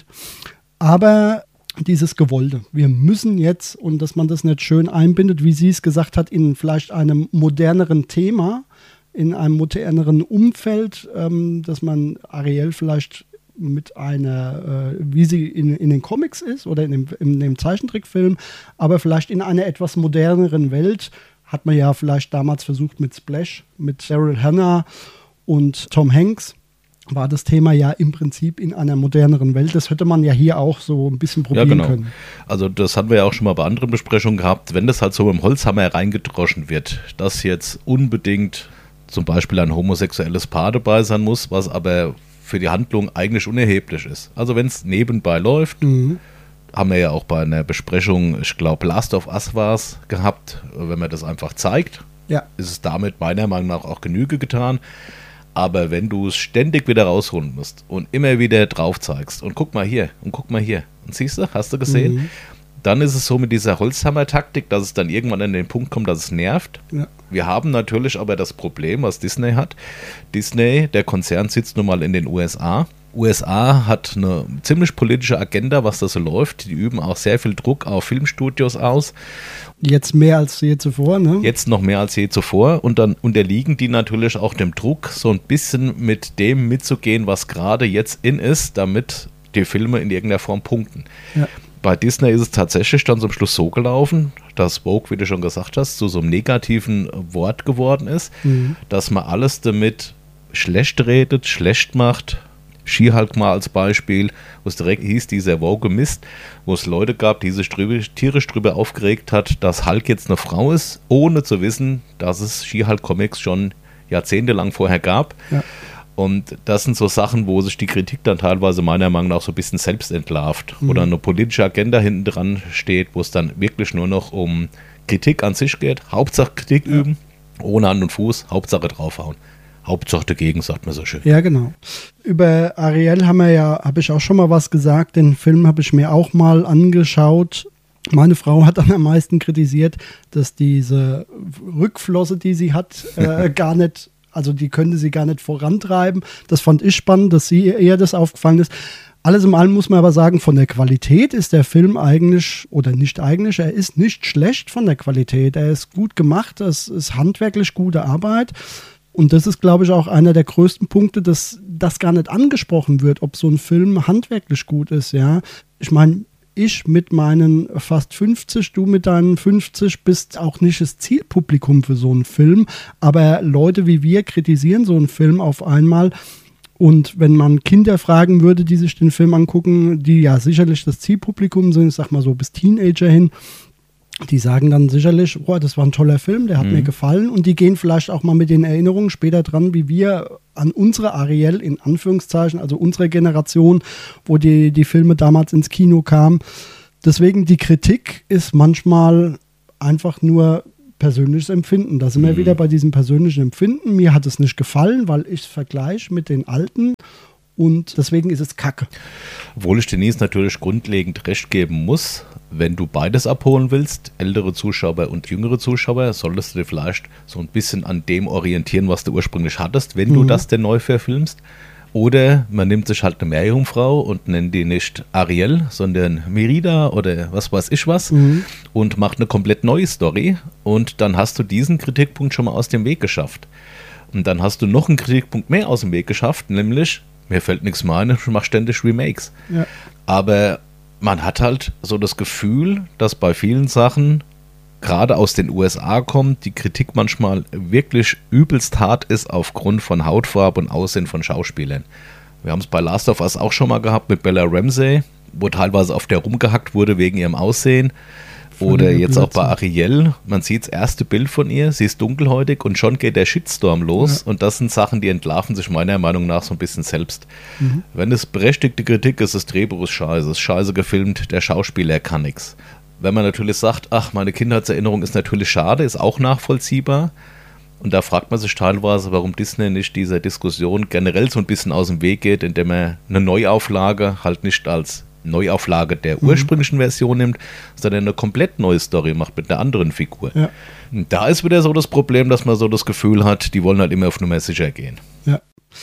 aber dieses Gewollte. Wir müssen jetzt, und dass man das nicht schön einbindet, wie sie es gesagt hat, in vielleicht einem moderneren Thema, in einem moderneren Umfeld, ähm, dass man Ariel vielleicht mit einer, äh, wie sie in, in den Comics ist oder in dem, in dem Zeichentrickfilm, aber vielleicht in einer etwas moderneren Welt, hat man ja vielleicht damals versucht mit Splash, mit Daryl Hannah und Tom Hanks, war das Thema ja im Prinzip in einer moderneren Welt. Das hätte man ja hier auch so ein bisschen probieren ja, genau. können. Also das hatten wir ja auch schon mal bei anderen Besprechungen gehabt. Wenn das halt so mit dem Holzhammer reingedroschen wird, dass jetzt unbedingt zum Beispiel ein homosexuelles Paar dabei sein muss, was aber für die Handlung eigentlich unerheblich ist. Also wenn es nebenbei läuft, mhm. haben wir ja auch bei einer Besprechung, ich glaube Last of Us war es, gehabt, wenn man das einfach zeigt, ja. ist es damit meiner Meinung nach auch Genüge getan. Aber wenn du es ständig wieder rausholen musst und immer wieder drauf zeigst und guck mal hier und guck mal hier und siehst du, hast du gesehen, mhm. dann ist es so mit dieser Holzhammer-Taktik, dass es dann irgendwann an den Punkt kommt, dass es nervt. Ja. Wir haben natürlich aber das Problem, was Disney hat. Disney, der Konzern, sitzt nun mal in den U S A. U S A hat eine ziemlich politische Agenda, was da so läuft. Die üben auch sehr viel Druck auf Filmstudios aus. Jetzt mehr als je zuvor, ne? Jetzt noch mehr als je zuvor. Und dann unterliegen die natürlich auch dem Druck, so ein bisschen mit dem mitzugehen, was gerade jetzt in ist, damit die Filme in irgendeiner Form punkten. Ja. Bei Disney ist es tatsächlich dann zum Schluss so gelaufen, dass Vogue, wie du schon gesagt hast, zu so einem negativen Wort geworden ist, mhm. dass man alles damit schlecht redet, schlecht macht. She-Hulk mal als Beispiel, wo es direkt hieß, dieser Vogue Mist, wo es Leute gab, die sich drüber, tierisch drüber aufgeregt hat, dass Hulk jetzt eine Frau ist, ohne zu wissen, dass es She-Hulk Comics schon jahrzehntelang vorher gab. Ja. Und das sind so Sachen, wo sich die Kritik dann teilweise meiner Meinung nach so ein bisschen selbst entlarvt. Mhm. Oder eine politische Agenda hinten dran steht, wo es dann wirklich nur noch um Kritik an sich geht. Hauptsache Kritik ja. üben, ohne Hand und Fuß, Hauptsache draufhauen. Hauptsache dagegen, sagt man so schön. Ja, genau. Über Ariel haben wir ja, habe ich auch schon mal was gesagt. Den Film habe ich mir auch mal angeschaut. Meine Frau hat dann am meisten kritisiert, dass diese Rückflosse, die sie hat, äh, gar nicht, also die könnte sie gar nicht vorantreiben. Das fand ich spannend, dass sie eher das aufgefallen ist. Alles in allem muss man aber sagen, von der Qualität ist der Film eigentlich, oder nicht eigentlich, er ist nicht schlecht von der Qualität. Er ist gut gemacht, es ist handwerklich gute Arbeit. Und das ist, glaube ich, auch einer der größten Punkte, dass das gar nicht angesprochen wird, ob so ein Film handwerklich gut ist, ja. Ich meine, ich mit meinen fast fünfzig, du mit deinen fünfzig bist auch nicht das Zielpublikum für so einen Film, aber Leute wie wir kritisieren so einen Film auf einmal. Und wenn man Kinder fragen würde, die sich den Film angucken, die ja sicherlich das Zielpublikum sind, ich sag mal so bis Teenager hin, die sagen dann sicherlich, oh, das war ein toller Film, der hat mhm. mir gefallen. Und die gehen vielleicht auch mal mit den Erinnerungen später dran, wie wir an unsere Ariel, in Anführungszeichen, also unsere Generation, wo die, die Filme damals ins Kino kamen. Deswegen die Kritik ist manchmal einfach nur persönliches Empfinden. Da sind wir mhm. wieder bei diesem persönlichen Empfinden. Mir hat es nicht gefallen, weil ich es vergleiche mit den alten. Und deswegen ist es kacke. Obwohl ich Denise natürlich grundlegend recht geben muss, wenn du beides abholen willst, ältere Zuschauer und jüngere Zuschauer, solltest du dir vielleicht so ein bisschen an dem orientieren, was du ursprünglich hattest, wenn mhm. du das denn neu verfilmst. Oder man nimmt sich halt eine Meerjungfrau und nennt die nicht Ariel, sondern Merida oder was weiß ich was mhm. und macht eine komplett neue Story. Und dann hast du diesen Kritikpunkt schon mal aus dem Weg geschafft. Und dann hast du noch einen Kritikpunkt mehr aus dem Weg geschafft, nämlich mir fällt nichts mehr ein, ich mache ständig Remakes. Ja. Aber man hat halt so das Gefühl, dass bei vielen Sachen, gerade aus den U S A kommt, die Kritik manchmal wirklich übelst hart ist aufgrund von Hautfarbe und Aussehen von Schauspielern. Wir haben es bei Last of Us auch schon mal gehabt mit Bella Ramsey, wo teilweise auf der rumgehackt wurde wegen ihrem Aussehen. Oder jetzt auch bei Ariel, man sieht das erste Bild von ihr, sie ist dunkelhäutig und schon geht der Shitstorm los. Ja. Und das sind Sachen, die entlarven sich meiner Meinung nach so ein bisschen selbst. Mhm. Wenn es berechtigte Kritik ist, das Drehbuch ist scheiße, ist scheiße gefilmt, der Schauspieler kann nichts. Wenn man natürlich sagt, ach, meine Kindheitserinnerung ist natürlich schade, ist auch nachvollziehbar. Und da fragt man sich teilweise, warum Disney nicht dieser Diskussion generell so ein bisschen aus dem Weg geht, indem er eine Neuauflage halt nicht als Neuauflage der ursprünglichen Version nimmt, sondern eine komplett neue Story macht mit einer anderen Figur. Ja. Und da ist wieder so das Problem, dass man so das Gefühl hat, die wollen halt immer auf Nummer sicher gehen. Ja.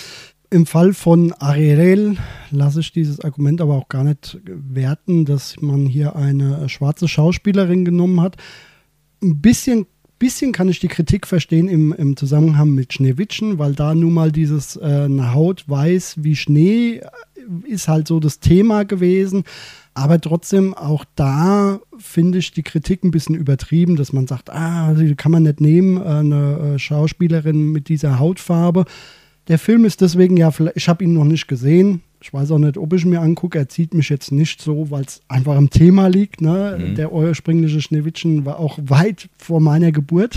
Im Fall von Ariel lasse ich dieses Argument aber auch gar nicht werten, dass man hier eine schwarze Schauspielerin genommen hat. Ein bisschen bisschen kann ich die Kritik verstehen im, im Zusammenhang mit Schneewittchen, weil da nun mal dieses äh, eine Haut weiß wie Schnee ist halt so das Thema gewesen. Aber trotzdem, auch da finde ich die Kritik ein bisschen übertrieben, dass man sagt, ah, die kann man nicht nehmen, eine Schauspielerin mit dieser Hautfarbe. Der Film ist deswegen ja, ich habe ihn noch nicht gesehen. Ich weiß auch nicht, ob ich ihn mir angucke. Er zieht mich jetzt nicht so, weil es einfach am Thema liegt. Ne? Mhm. Der ursprüngliche Schneewittchen war auch weit vor meiner Geburt.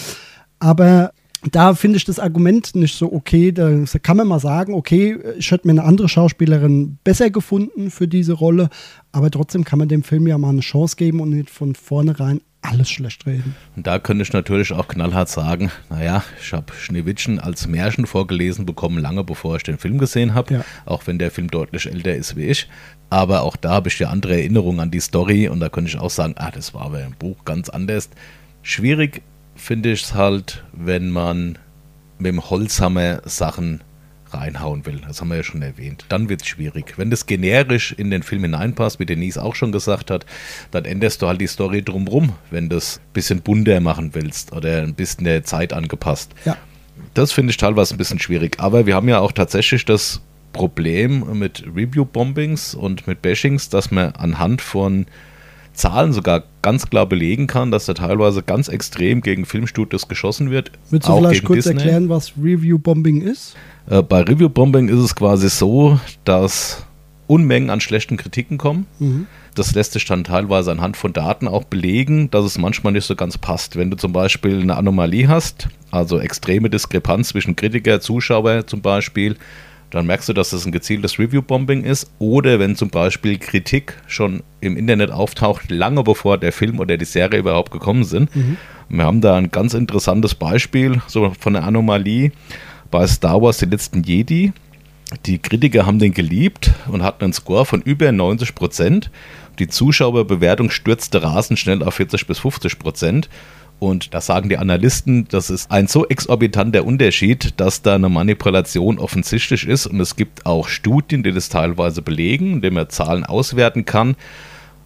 Aber da finde ich das Argument nicht so okay. Da kann man mal sagen, okay, ich hätte mir eine andere Schauspielerin besser gefunden für diese Rolle. Aber trotzdem kann man dem Film ja mal eine Chance geben und nicht von vornherein alles schlecht reden. Und da könnte ich natürlich auch knallhart sagen, naja, ich habe Schneewittchen als Märchen vorgelesen bekommen, lange bevor ich den Film gesehen habe, ja. Auch wenn der Film deutlich älter ist wie ich. Aber auch da habe ich ja andere Erinnerungen an die Story und da könnte ich auch sagen, ah, das war aber im Buch ganz anders. Schwierig finde ich es halt, wenn man mit dem Holzhammer Sachen reinhauen will. Das haben wir ja schon erwähnt. Dann wird es schwierig. Wenn das generisch in den Film hineinpasst, wie Denise auch schon gesagt hat, dann änderst du halt die Story drumrum, wenn du es ein bisschen bunter machen willst oder ein bisschen der Zeit angepasst. Ja. Das finde ich teilweise ein bisschen schwierig. Aber wir haben ja auch tatsächlich das Problem mit Review-Bombings und mit Bashings, dass man anhand von Zahlen sogar ganz klar belegen kann, dass da teilweise ganz extrem gegen Filmstudios geschossen wird. Willst du vielleicht kurz Disney. erklären, was Review-Bombing ist? Äh, bei Review-Bombing ist es quasi so, dass Unmengen an schlechten Kritiken kommen. Mhm. Das lässt sich dann teilweise anhand von Daten auch belegen, dass es manchmal nicht so ganz passt. Wenn du zum Beispiel eine Anomalie hast, also extreme Diskrepanz zwischen Kritiker, Zuschauer zum Beispiel, dann merkst du, dass das ein gezieltes Review-Bombing ist. Oder wenn zum Beispiel Kritik schon im Internet auftaucht, lange bevor der Film oder die Serie überhaupt gekommen sind. Mhm. Wir haben da ein ganz interessantes Beispiel so von der Anomalie bei Star Wars, die letzten Jedi. Die Kritiker haben den geliebt und hatten einen Score von über neunzig Prozent. Die Zuschauerbewertung stürzte rasend schnell auf vierzig bis fünfzig Prozent. Und da sagen die Analysten, das ist ein so exorbitanter Unterschied, dass da eine Manipulation offensichtlich ist. Und es gibt auch Studien, die das teilweise belegen, indem man Zahlen auswerten kann.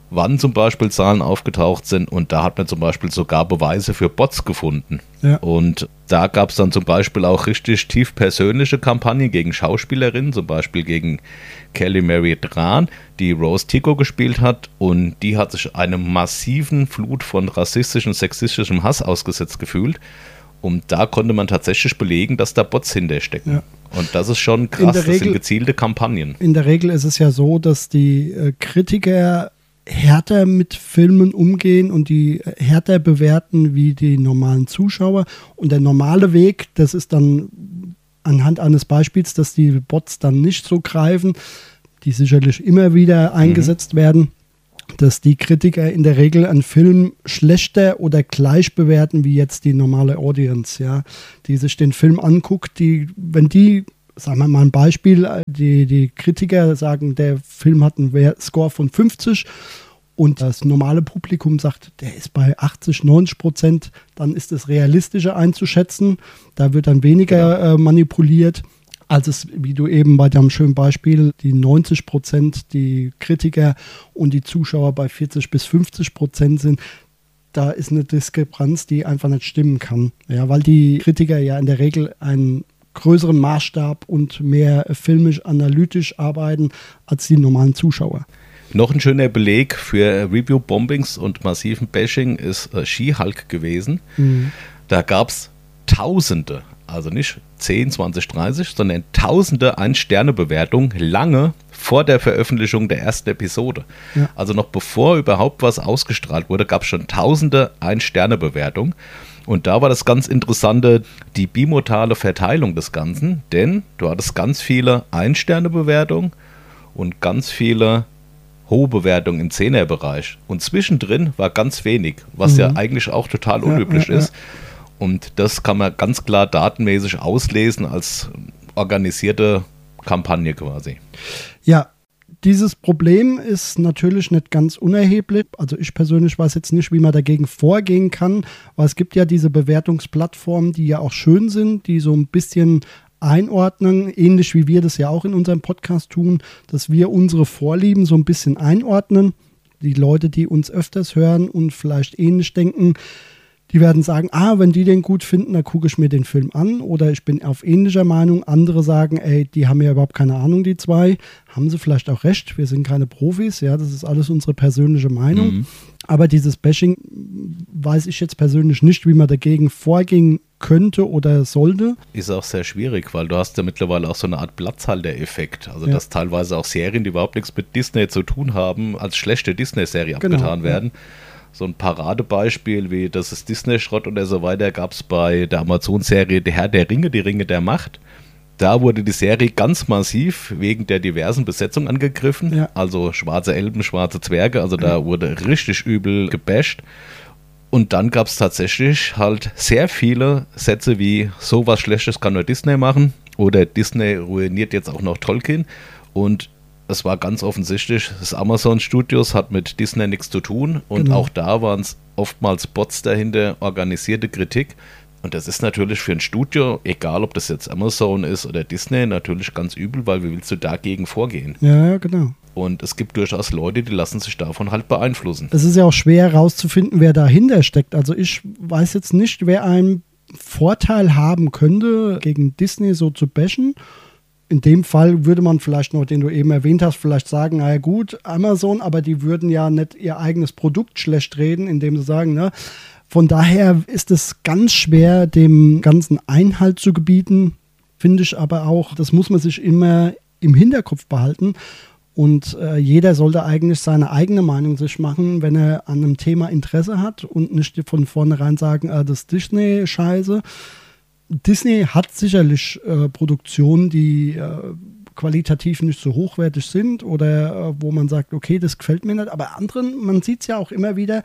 wann zum Beispiel Zahlen aufgetaucht sind, und da hat man zum Beispiel sogar Beweise für Bots gefunden. Ja. Und da gab es dann zum Beispiel auch richtig tief persönliche Kampagnen gegen Schauspielerinnen, zum Beispiel gegen Kelly Mary Tran, die Rose Tico gespielt hat, und die hat sich einer massiven Flut von rassistischem, sexistischem Hass ausgesetzt gefühlt. Und da konnte man tatsächlich belegen, dass da Bots hinterstecken. Ja. Und das ist schon krass, das Regel, sind gezielte Kampagnen. In der Regel ist es ja so, dass die äh, Kritiker härter mit Filmen umgehen und die härter bewerten wie die normalen Zuschauer. Und der normale Weg, das ist dann anhand eines Beispiels, dass die Bots dann nicht so greifen, die sicherlich immer wieder eingesetzt mhm. werden, dass die Kritiker in der Regel einen Film schlechter oder gleich bewerten wie jetzt die normale Audience, ja, die sich den Film anguckt, die, wenn die, sagen wir mal ein Beispiel, die, die Kritiker sagen, der Film hat einen Score von fünfzig und das normale Publikum sagt, der ist bei achtzig, neunzig Prozent, dann ist es realistischer einzuschätzen, da wird dann weniger genau. äh, manipuliert. Als es, wie du eben bei deinem schönen Beispiel, die neunzig Prozent die Kritiker und die Zuschauer bei vierzig bis fünfzig Prozent sind, da ist eine Diskrepanz, die einfach nicht stimmen kann. Ja, weil die Kritiker ja in der Regel einen größeren Maßstab und mehr filmisch-analytisch arbeiten als die normalen Zuschauer. Noch ein schöner Beleg für Review-Bombings und massiven Bashing ist äh, She-Hulk gewesen. Mhm. Da gab es Tausende, also nicht zehn, zwanzig, dreißig, sondern Tausende Ein-Sterne-Bewertungen lange vor der Veröffentlichung der ersten Episode. Ja. Also noch bevor überhaupt was ausgestrahlt wurde, gab es schon Tausende Ein-Sterne-Bewertungen. Und da war das ganz Interessante, die bimodale Verteilung des Ganzen, denn du hattest ganz viele Ein-Sterne-Bewertungen und ganz viele hohe Bewertungen im Zehner-Bereich. Und zwischendrin war ganz wenig, was mhm. ja eigentlich auch total unüblich ja, ja, ja. ist. Und das kann man ganz klar datenmäßig auslesen als organisierte Kampagne quasi. Ja, dieses Problem ist natürlich nicht ganz unerheblich. Also ich persönlich weiß jetzt nicht, wie man dagegen vorgehen kann, weil es gibt ja diese Bewertungsplattformen, die ja auch schön sind, die so ein bisschen einordnen, ähnlich wie wir das ja auch in unserem Podcast tun, dass wir unsere Vorlieben so ein bisschen einordnen. Die Leute, die uns öfters hören und vielleicht ähnlich denken, die werden sagen, ah, wenn die den gut finden, dann gucke ich mir den Film an, oder ich bin auf ähnlicher Meinung. Andere sagen, ey, die haben ja überhaupt keine Ahnung, die zwei. Haben sie vielleicht auch recht, wir sind keine Profis, ja, das ist alles unsere persönliche Meinung. Mhm. Aber dieses Bashing weiß ich jetzt persönlich nicht, wie man dagegen vorgehen könnte oder sollte. Ist auch sehr schwierig, weil du hast ja mittlerweile auch so eine Art Platzhalter-Effekt. Also ja. dass teilweise auch Serien, die überhaupt nichts mit Disney zu tun haben, als schlechte Disney-Serie genau, abgetan werden. Ja. So ein Paradebeispiel wie das ist Disney-Schrott oder so weiter gab es bei der Amazon-Serie Der Herr der Ringe, die Ringe der Macht. Da wurde die Serie ganz massiv wegen der diversen Besetzung angegriffen. Ja. Also schwarze Elben, schwarze Zwerge, also da ja. wurde richtig übel gebasht. Und dann gab es tatsächlich halt sehr viele Sätze wie so was Schlechtes kann nur Disney machen oder Disney ruiniert jetzt auch noch Tolkien. Und es war ganz offensichtlich, das Amazon Studios hat mit Disney nichts zu tun und genau. auch da waren es oftmals Bots dahinter, organisierte Kritik. Und das ist natürlich für ein Studio, egal ob das jetzt Amazon ist oder Disney, natürlich ganz übel, weil wie willst du dagegen vorgehen? Ja, ja, genau. Und es gibt durchaus Leute, die lassen sich davon halt beeinflussen. Es ist ja auch schwer herauszufinden, wer dahinter steckt. Also ich weiß jetzt nicht, wer einen Vorteil haben könnte, gegen Disney so zu bashen. In dem Fall würde man vielleicht noch, den du eben erwähnt hast, vielleicht sagen, naja gut, Amazon, aber die würden ja nicht ihr eigenes Produkt schlecht reden, indem sie sagen, ne? Von daher ist es ganz schwer, dem Ganzen Einhalt zu gebieten, finde ich aber auch, das muss man sich immer im Hinterkopf behalten. Und äh, jeder sollte eigentlich seine eigene Meinung sich machen, wenn er an einem Thema Interesse hat und nicht von vornherein sagen, ah, das ist Disney-Scheiße. Disney hat sicherlich äh, Produktionen, die äh, qualitativ nicht so hochwertig sind oder äh, wo man sagt, okay, das gefällt mir nicht. Aber anderen, man sieht es ja auch immer wieder,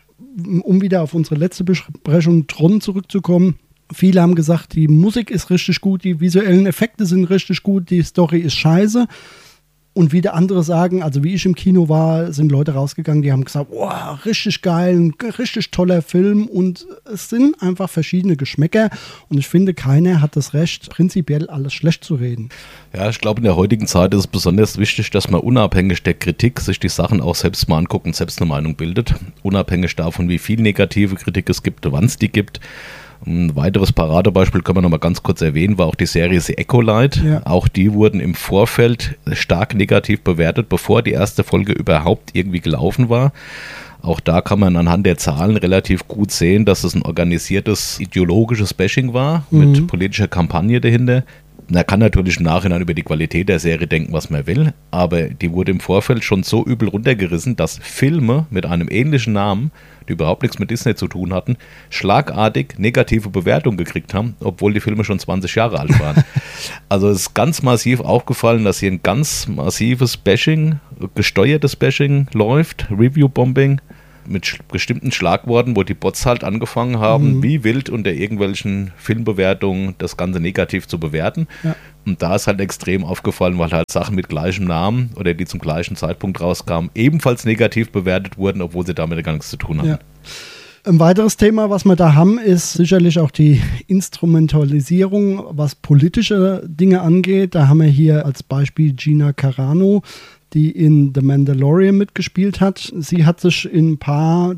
um wieder auf unsere letzte Besprechung Tron zurückzukommen. Viele haben gesagt, die Musik ist richtig gut, die visuellen Effekte sind richtig gut, die Story ist scheiße. Und wieder andere sagen, also wie ich im Kino war, sind Leute rausgegangen, die haben gesagt, wow, richtig geil, ein richtig toller Film. Und es sind einfach verschiedene Geschmäcker. Und ich finde, keiner hat das Recht, prinzipiell alles schlecht zu reden. Ja, ich glaube, in der heutigen Zeit ist es besonders wichtig, dass man unabhängig der Kritik sich die Sachen auch selbst mal anguckt und selbst eine Meinung bildet. Unabhängig davon, wie viel negative Kritik es gibt, wann es die gibt. Ein weiteres Paradebeispiel können wir noch mal ganz kurz erwähnen, war auch die Serie The Acolyte. Ja. Auch die wurden im Vorfeld stark negativ bewertet, bevor die erste Folge überhaupt irgendwie gelaufen war. Auch da kann man anhand der Zahlen relativ gut sehen, dass es ein organisiertes ideologisches Bashing war, mhm. mit politischer Kampagne dahinter. Man kann natürlich im Nachhinein über die Qualität der Serie denken, was man will, aber die wurde im Vorfeld schon so übel runtergerissen, dass Filme mit einem ähnlichen Namen, die überhaupt nichts mit Disney zu tun hatten, schlagartig negative Bewertungen gekriegt haben, obwohl die Filme schon zwanzig Jahre alt waren. Also es ist ganz massiv aufgefallen, dass hier ein ganz massives Bashing, gesteuertes Bashing läuft, Review-Bombing, mit bestimmten Schlagworten, wo die Bots halt angefangen haben, mhm. wie wild unter irgendwelchen Filmbewertungen das Ganze negativ zu bewerten. Ja. Und da ist halt extrem aufgefallen, weil halt Sachen mit gleichem Namen oder die zum gleichen Zeitpunkt rauskamen, ebenfalls negativ bewertet wurden, obwohl sie damit gar nichts zu tun hatten. Ja. Ein weiteres Thema, was wir da haben, ist sicherlich auch die Instrumentalisierung, was politische Dinge angeht. Da haben wir hier als Beispiel Gina Carano, die in The Mandalorian mitgespielt hat. Sie hat sich in ein paar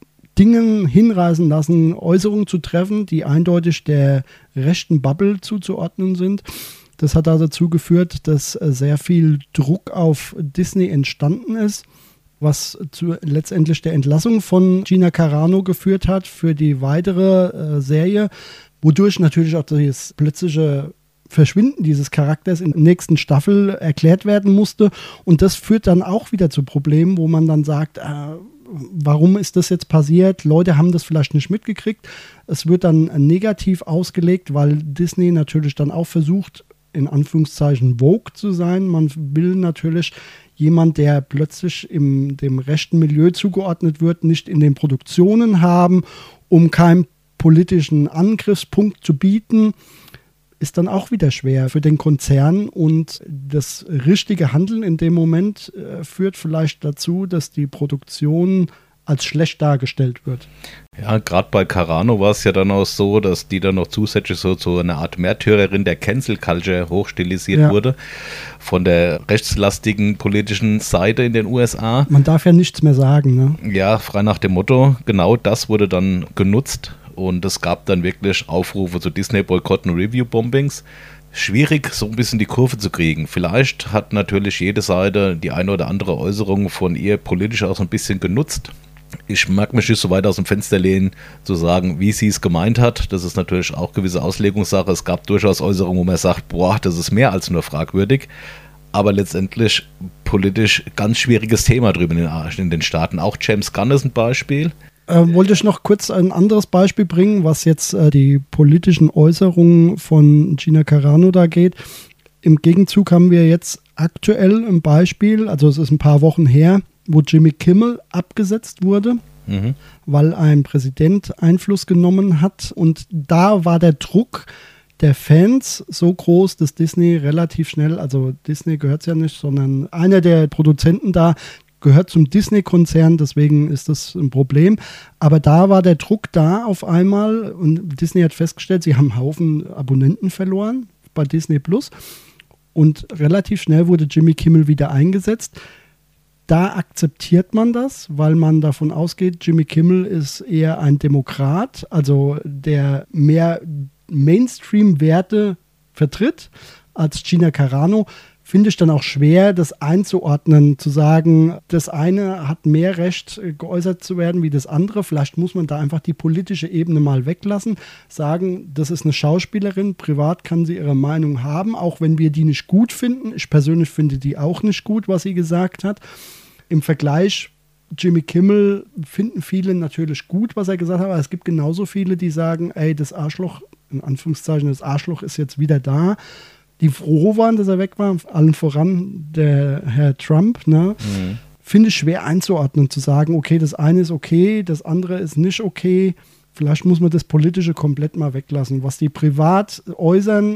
Dingen hinreißen lassen, Äußerungen zu treffen, die eindeutig der rechten Bubble zuzuordnen sind. Das hat dazu geführt, dass sehr viel Druck auf Disney entstanden ist, was zu letztendlich der Entlassung von Gina Carano geführt hat für die weitere äh, Serie, wodurch natürlich auch das plötzliche Verschwinden dieses Charakters in der nächsten Staffel erklärt werden musste. Und das führt dann auch wieder zu Problemen, wo man dann sagt, äh, warum ist das jetzt passiert? Leute haben das vielleicht nicht mitgekriegt. Es wird dann negativ ausgelegt, weil Disney natürlich dann auch versucht, in Anführungszeichen Vogue zu sein. Man will natürlich jemand, der plötzlich im dem rechten Milieu zugeordnet wird, nicht in den Produktionen haben, um keinen politischen Angriffspunkt zu bieten. Ist dann auch wieder schwer für den Konzern, und das richtige Handeln in dem Moment äh, führt vielleicht dazu, dass die Produktion als schlecht dargestellt wird. Ja, gerade bei Carano war es ja dann auch so, dass die dann noch zusätzlich so zu einer Art Märtyrerin der Cancel Culture hochstilisiert ja. wurde von der rechtslastigen politischen Seite in den U S A. Man darf ja nichts mehr sagen, ne? Ja, frei nach dem Motto, genau das wurde dann genutzt. Und es gab dann wirklich Aufrufe zu Disney-Boykotten und Review-Bombings. Schwierig, so ein bisschen die Kurve zu kriegen. Vielleicht hat natürlich jede Seite die eine oder andere Äußerung von ihr politisch auch so ein bisschen genutzt. Ich mag mich nicht so weit aus dem Fenster lehnen, zu sagen, wie sie es gemeint hat. Das ist natürlich auch gewisse Auslegungssache. Es gab durchaus Äußerungen, wo man sagt, boah, das ist mehr als nur fragwürdig. Aber letztendlich politisch ganz schwieriges Thema drüben in den, in den Staaten. Auch James Gunn ist ein Beispiel. Äh, wollte ich noch kurz ein anderes Beispiel bringen, was jetzt äh, die politischen Äußerungen von Gina Carano da geht. Im Gegenzug haben wir jetzt aktuell ein Beispiel, also es ist ein paar Wochen her, wo Jimmy Kimmel abgesetzt wurde, mhm. weil ein Präsident Einfluss genommen hat. Und da war der Druck der Fans so groß, dass Disney relativ schnell, also Disney gehört es ja nicht, sondern einer der Produzenten da, gehört zum Disney-Konzern, deswegen ist das ein Problem. Aber da war der Druck da auf einmal, und Disney hat festgestellt, sie haben einen Haufen Abonnenten verloren bei Disney Plus, und relativ schnell wurde Jimmy Kimmel wieder eingesetzt. Da akzeptiert man das, weil man davon ausgeht, Jimmy Kimmel ist eher ein Demokrat, also der mehr Mainstream-Werte vertritt als Gina Carano. Finde ich dann auch schwer, das einzuordnen, zu sagen, das eine hat mehr Recht, geäußert zu werden wie das andere. Vielleicht muss man da einfach die politische Ebene mal weglassen, sagen, das ist eine Schauspielerin, privat kann sie ihre Meinung haben, auch wenn wir die nicht gut finden. Ich persönlich finde die auch nicht gut, was sie gesagt hat. Im Vergleich, Jimmy Kimmel finden viele natürlich gut, was er gesagt hat, aber es gibt genauso viele, die sagen, ey, das Arschloch, in Anführungszeichen, das Arschloch ist jetzt wieder da, die froh waren, dass er weg war, allen voran der Herr Trump, ne? Mhm. Finde ich schwer einzuordnen, zu sagen, okay, das eine ist okay, das andere ist nicht okay. Vielleicht muss man das Politische komplett mal weglassen. Was die privat äußern,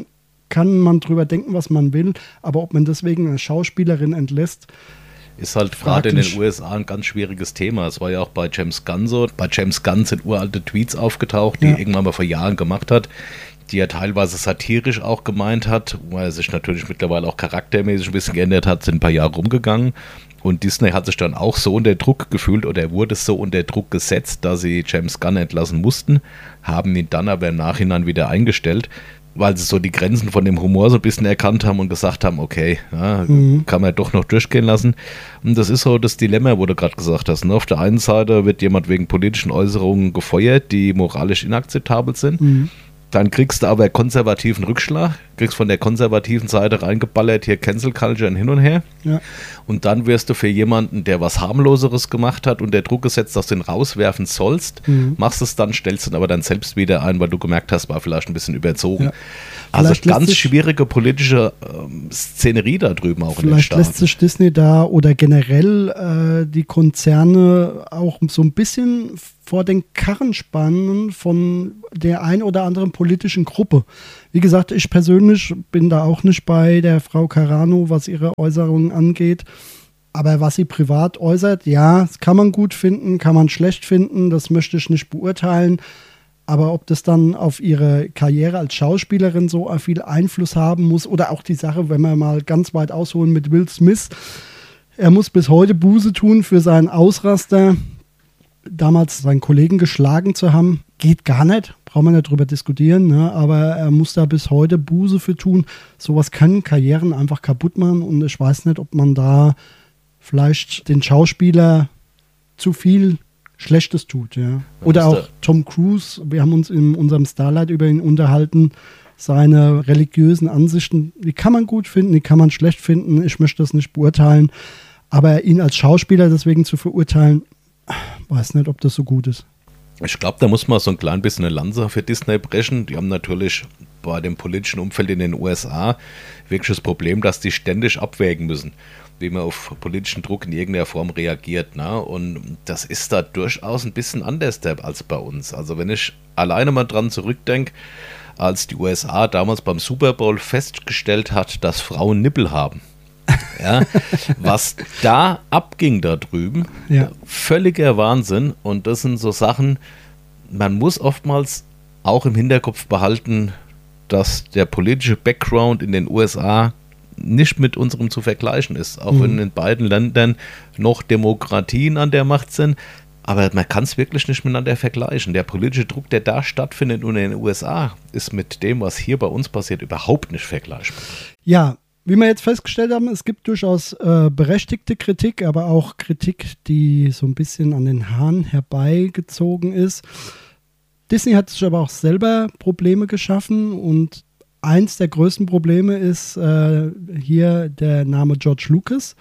kann man drüber denken, was man will, aber ob man deswegen eine Schauspielerin entlässt, ist halt gerade in den U S A ein ganz schwieriges Thema. Es war ja auch bei James Gunn so. Bei James Gunn sind uralte Tweets aufgetaucht, die ja. er irgendwann mal vor Jahren gemacht hat, die er teilweise satirisch auch gemeint hat, wo er sich natürlich mittlerweile auch charaktermäßig ein bisschen geändert hat, sind ein paar Jahre rumgegangen. Und Disney hat sich dann auch so unter Druck gefühlt oder wurde so unter Druck gesetzt, dass sie James Gunn entlassen mussten, haben ihn dann aber im Nachhinein wieder eingestellt, weil sie so die Grenzen von dem Humor so ein bisschen erkannt haben und gesagt haben, okay, ja, mhm. kann man doch noch durchgehen lassen. Und das ist so das Dilemma, wo du gerade gesagt hast. Ne? Auf der einen Seite wird jemand wegen politischen Äußerungen gefeuert, die moralisch inakzeptabel sind. Mhm. Dann kriegst du aber konservativen Rückschlag, kriegst von der konservativen Seite reingeballert, hier Cancel Culture und hin und her. Ja. Und dann wirst du für jemanden, der was harmloseres gemacht hat, unter Druck gesetzt, dass du ihn rauswerfen sollst, mhm. machst es dann, stellst ihn aber dann selbst wieder ein, weil du gemerkt hast, war vielleicht ein bisschen überzogen. Ja. Also ganz schwierige politische ähm, Szenerie da drüben auch in den Staaten. Vielleicht lässt sich Disney da oder generell äh, die Konzerne auch so ein bisschen vor den Karren spannen von der ein oder anderen politischen Gruppe. Wie gesagt, ich persönlich bin da auch nicht bei der Frau Carano, was ihre Äußerungen angeht. Aber was sie privat äußert, ja, das kann man gut finden, kann man schlecht finden, das möchte ich nicht beurteilen. Aber ob das dann auf ihre Karriere als Schauspielerin so viel Einfluss haben muss oder auch die Sache, wenn wir mal ganz weit ausholen mit Will Smith, er muss bis heute Buße tun für seinen Ausraster, damals seinen Kollegen geschlagen zu haben, geht gar nicht, brauchen wir nicht drüber diskutieren, ne? Aber er muss da bis heute Buße für tun. Sowas kann Karrieren einfach kaputt machen und ich weiß nicht, ob man da vielleicht den Schauspieler zu viel Schlechtes tut, ja. Oder auch Tom Cruise, wir haben uns in unserem Starlight über ihn unterhalten, seine religiösen Ansichten, die kann man gut finden, die kann man schlecht finden, ich möchte das nicht beurteilen, aber ihn als Schauspieler deswegen zu verurteilen, weiß nicht, ob das so gut ist. Ich glaube, da muss man so ein klein bisschen eine Lanze für Disney brechen. Die haben natürlich bei dem politischen Umfeld in den U S A wirklich das Problem, dass die ständig abwägen müssen, wie man auf politischen Druck in irgendeiner Form reagiert. Ne? Und das ist da durchaus ein bisschen anders als bei uns. Also wenn ich alleine mal dran zurückdenke, als die U S A damals beim Super Bowl festgestellt hat, dass Frauen Nippel haben. Ja, was da abging da drüben, ja. Völliger Wahnsinn. Und das sind so Sachen, man muss oftmals auch im Hinterkopf behalten, dass der politische Background in den U S A nicht mit unserem zu vergleichen ist. Auch mhm. wenn in beiden Ländern noch Demokratien an der Macht sind. Aber man kann es wirklich nicht miteinander vergleichen. Der politische Druck, der da stattfindet in den U S A, ist mit dem, was hier bei uns passiert, überhaupt nicht vergleichbar. Ja, wie wir jetzt festgestellt haben, es gibt durchaus äh, berechtigte Kritik, aber auch Kritik, die so ein bisschen an den Haaren herbeigezogen ist. Disney hat sich aber auch selber Probleme geschaffen und eins der größten Probleme ist äh, hier der Name George Lucas.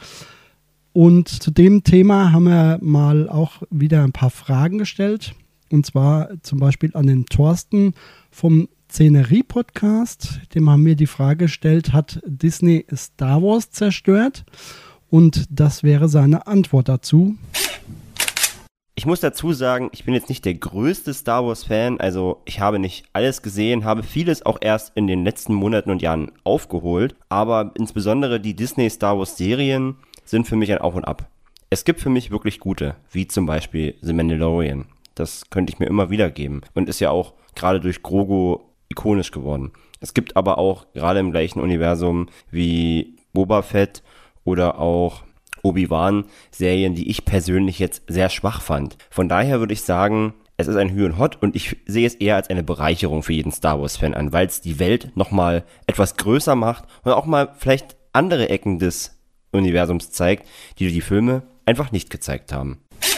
Und zu dem Thema haben wir mal auch wieder ein paar Fragen gestellt. Und zwar zum Beispiel an den Thorsten vom Szenerie-Podcast. Dem haben wir die Frage gestellt, hat Disney Star Wars zerstört? Und das wäre seine Antwort dazu. Ich muss dazu sagen, ich bin jetzt nicht der größte Star Wars-Fan. Also ich habe nicht alles gesehen, habe vieles auch erst in den letzten Monaten und Jahren aufgeholt. Aber insbesondere die Disney Star Wars-Serien sind für mich ein Auf und Ab. Es gibt für mich wirklich gute, wie zum Beispiel The Mandalorian. Das könnte ich mir immer wieder geben und ist ja auch gerade durch Grogu ikonisch geworden. Es gibt aber auch gerade im gleichen Universum wie Boba Fett oder auch Obi-Wan Serien, die ich persönlich jetzt sehr schwach fand. Von daher würde ich sagen, es ist ein Hü und Hott und ich sehe es eher als eine Bereicherung für jeden Star Wars-Fan an, weil es die Welt nochmal etwas größer macht und auch mal vielleicht andere Ecken des Universums zeigt, die die Filme einfach nicht gezeigt haben.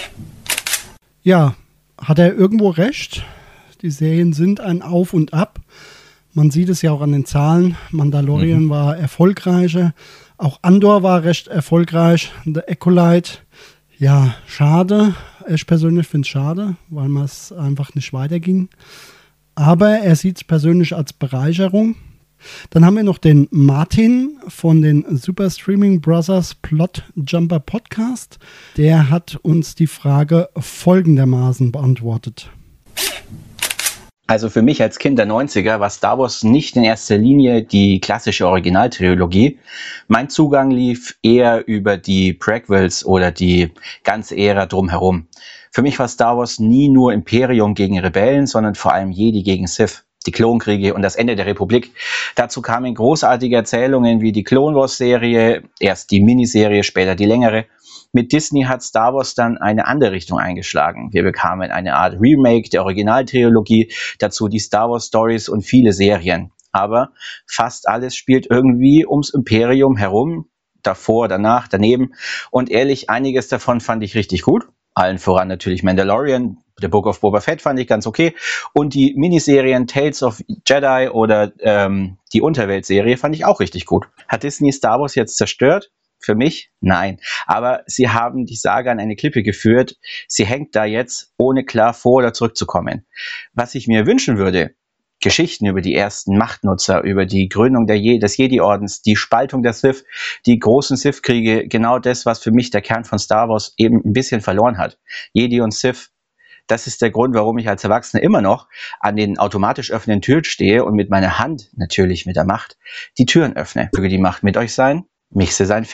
Ja, hat er irgendwo recht. Die Serien sind ein Auf und Ab. Man sieht es ja auch an den Zahlen. Mandalorian mhm. war erfolgreicher. Auch Andor war recht erfolgreich. The Acolyte, ja, schade. Ich persönlich finde es schade, weil man es einfach nicht weiterging. Aber er sieht es persönlich als Bereicherung. Dann haben wir noch den Martin von den Super Streaming Brothers Plot Jumper Podcast. Der hat uns die Frage folgendermaßen beantwortet. Also für mich als Kind der neunziger war Star Wars nicht in erster Linie die klassische Originaltrilogie. Mein Zugang lief eher über die Prequels oder die ganze Ära drumherum. Für mich war Star Wars nie nur Imperium gegen Rebellen, sondern vor allem Jedi gegen Sith, die Klonkriege und das Ende der Republik. Dazu kamen großartige Erzählungen wie die Clone Wars Serie, erst die Miniserie, später die längere. Mit Disney hat Star Wars dann eine andere Richtung eingeschlagen. Wir bekamen eine Art Remake der Originaltrilogie, dazu die Star Wars Stories und viele Serien. Aber fast alles spielt irgendwie ums Imperium herum, davor, danach, daneben. Und ehrlich, einiges davon fand ich richtig gut. Allen voran natürlich Mandalorian, The Book of Boba Fett fand ich ganz okay. Und die Miniserien Tales of Jedi oder ähm, die Unterwelt-Serie fand ich auch richtig gut. Hat Disney Star Wars jetzt zerstört? Für mich? Nein. Aber sie haben die Saga an eine Klippe geführt. Sie hängt da jetzt, ohne klar vor- oder zurückzukommen. Was ich mir wünschen würde, Geschichten über die ersten Machtnutzer, über die Gründung der Je- des Jedi-Ordens, die Spaltung der Sith, die großen Sith-Kriege, genau das, was für mich der Kern von Star Wars eben ein bisschen verloren hat. Jedi und Sith, das ist der Grund, warum ich als Erwachsener immer noch an den automatisch öffnenden Türen stehe und mit meiner Hand, natürlich mit der Macht, die Türen öffne. Möge die Macht mit euch sein. Mich sei sein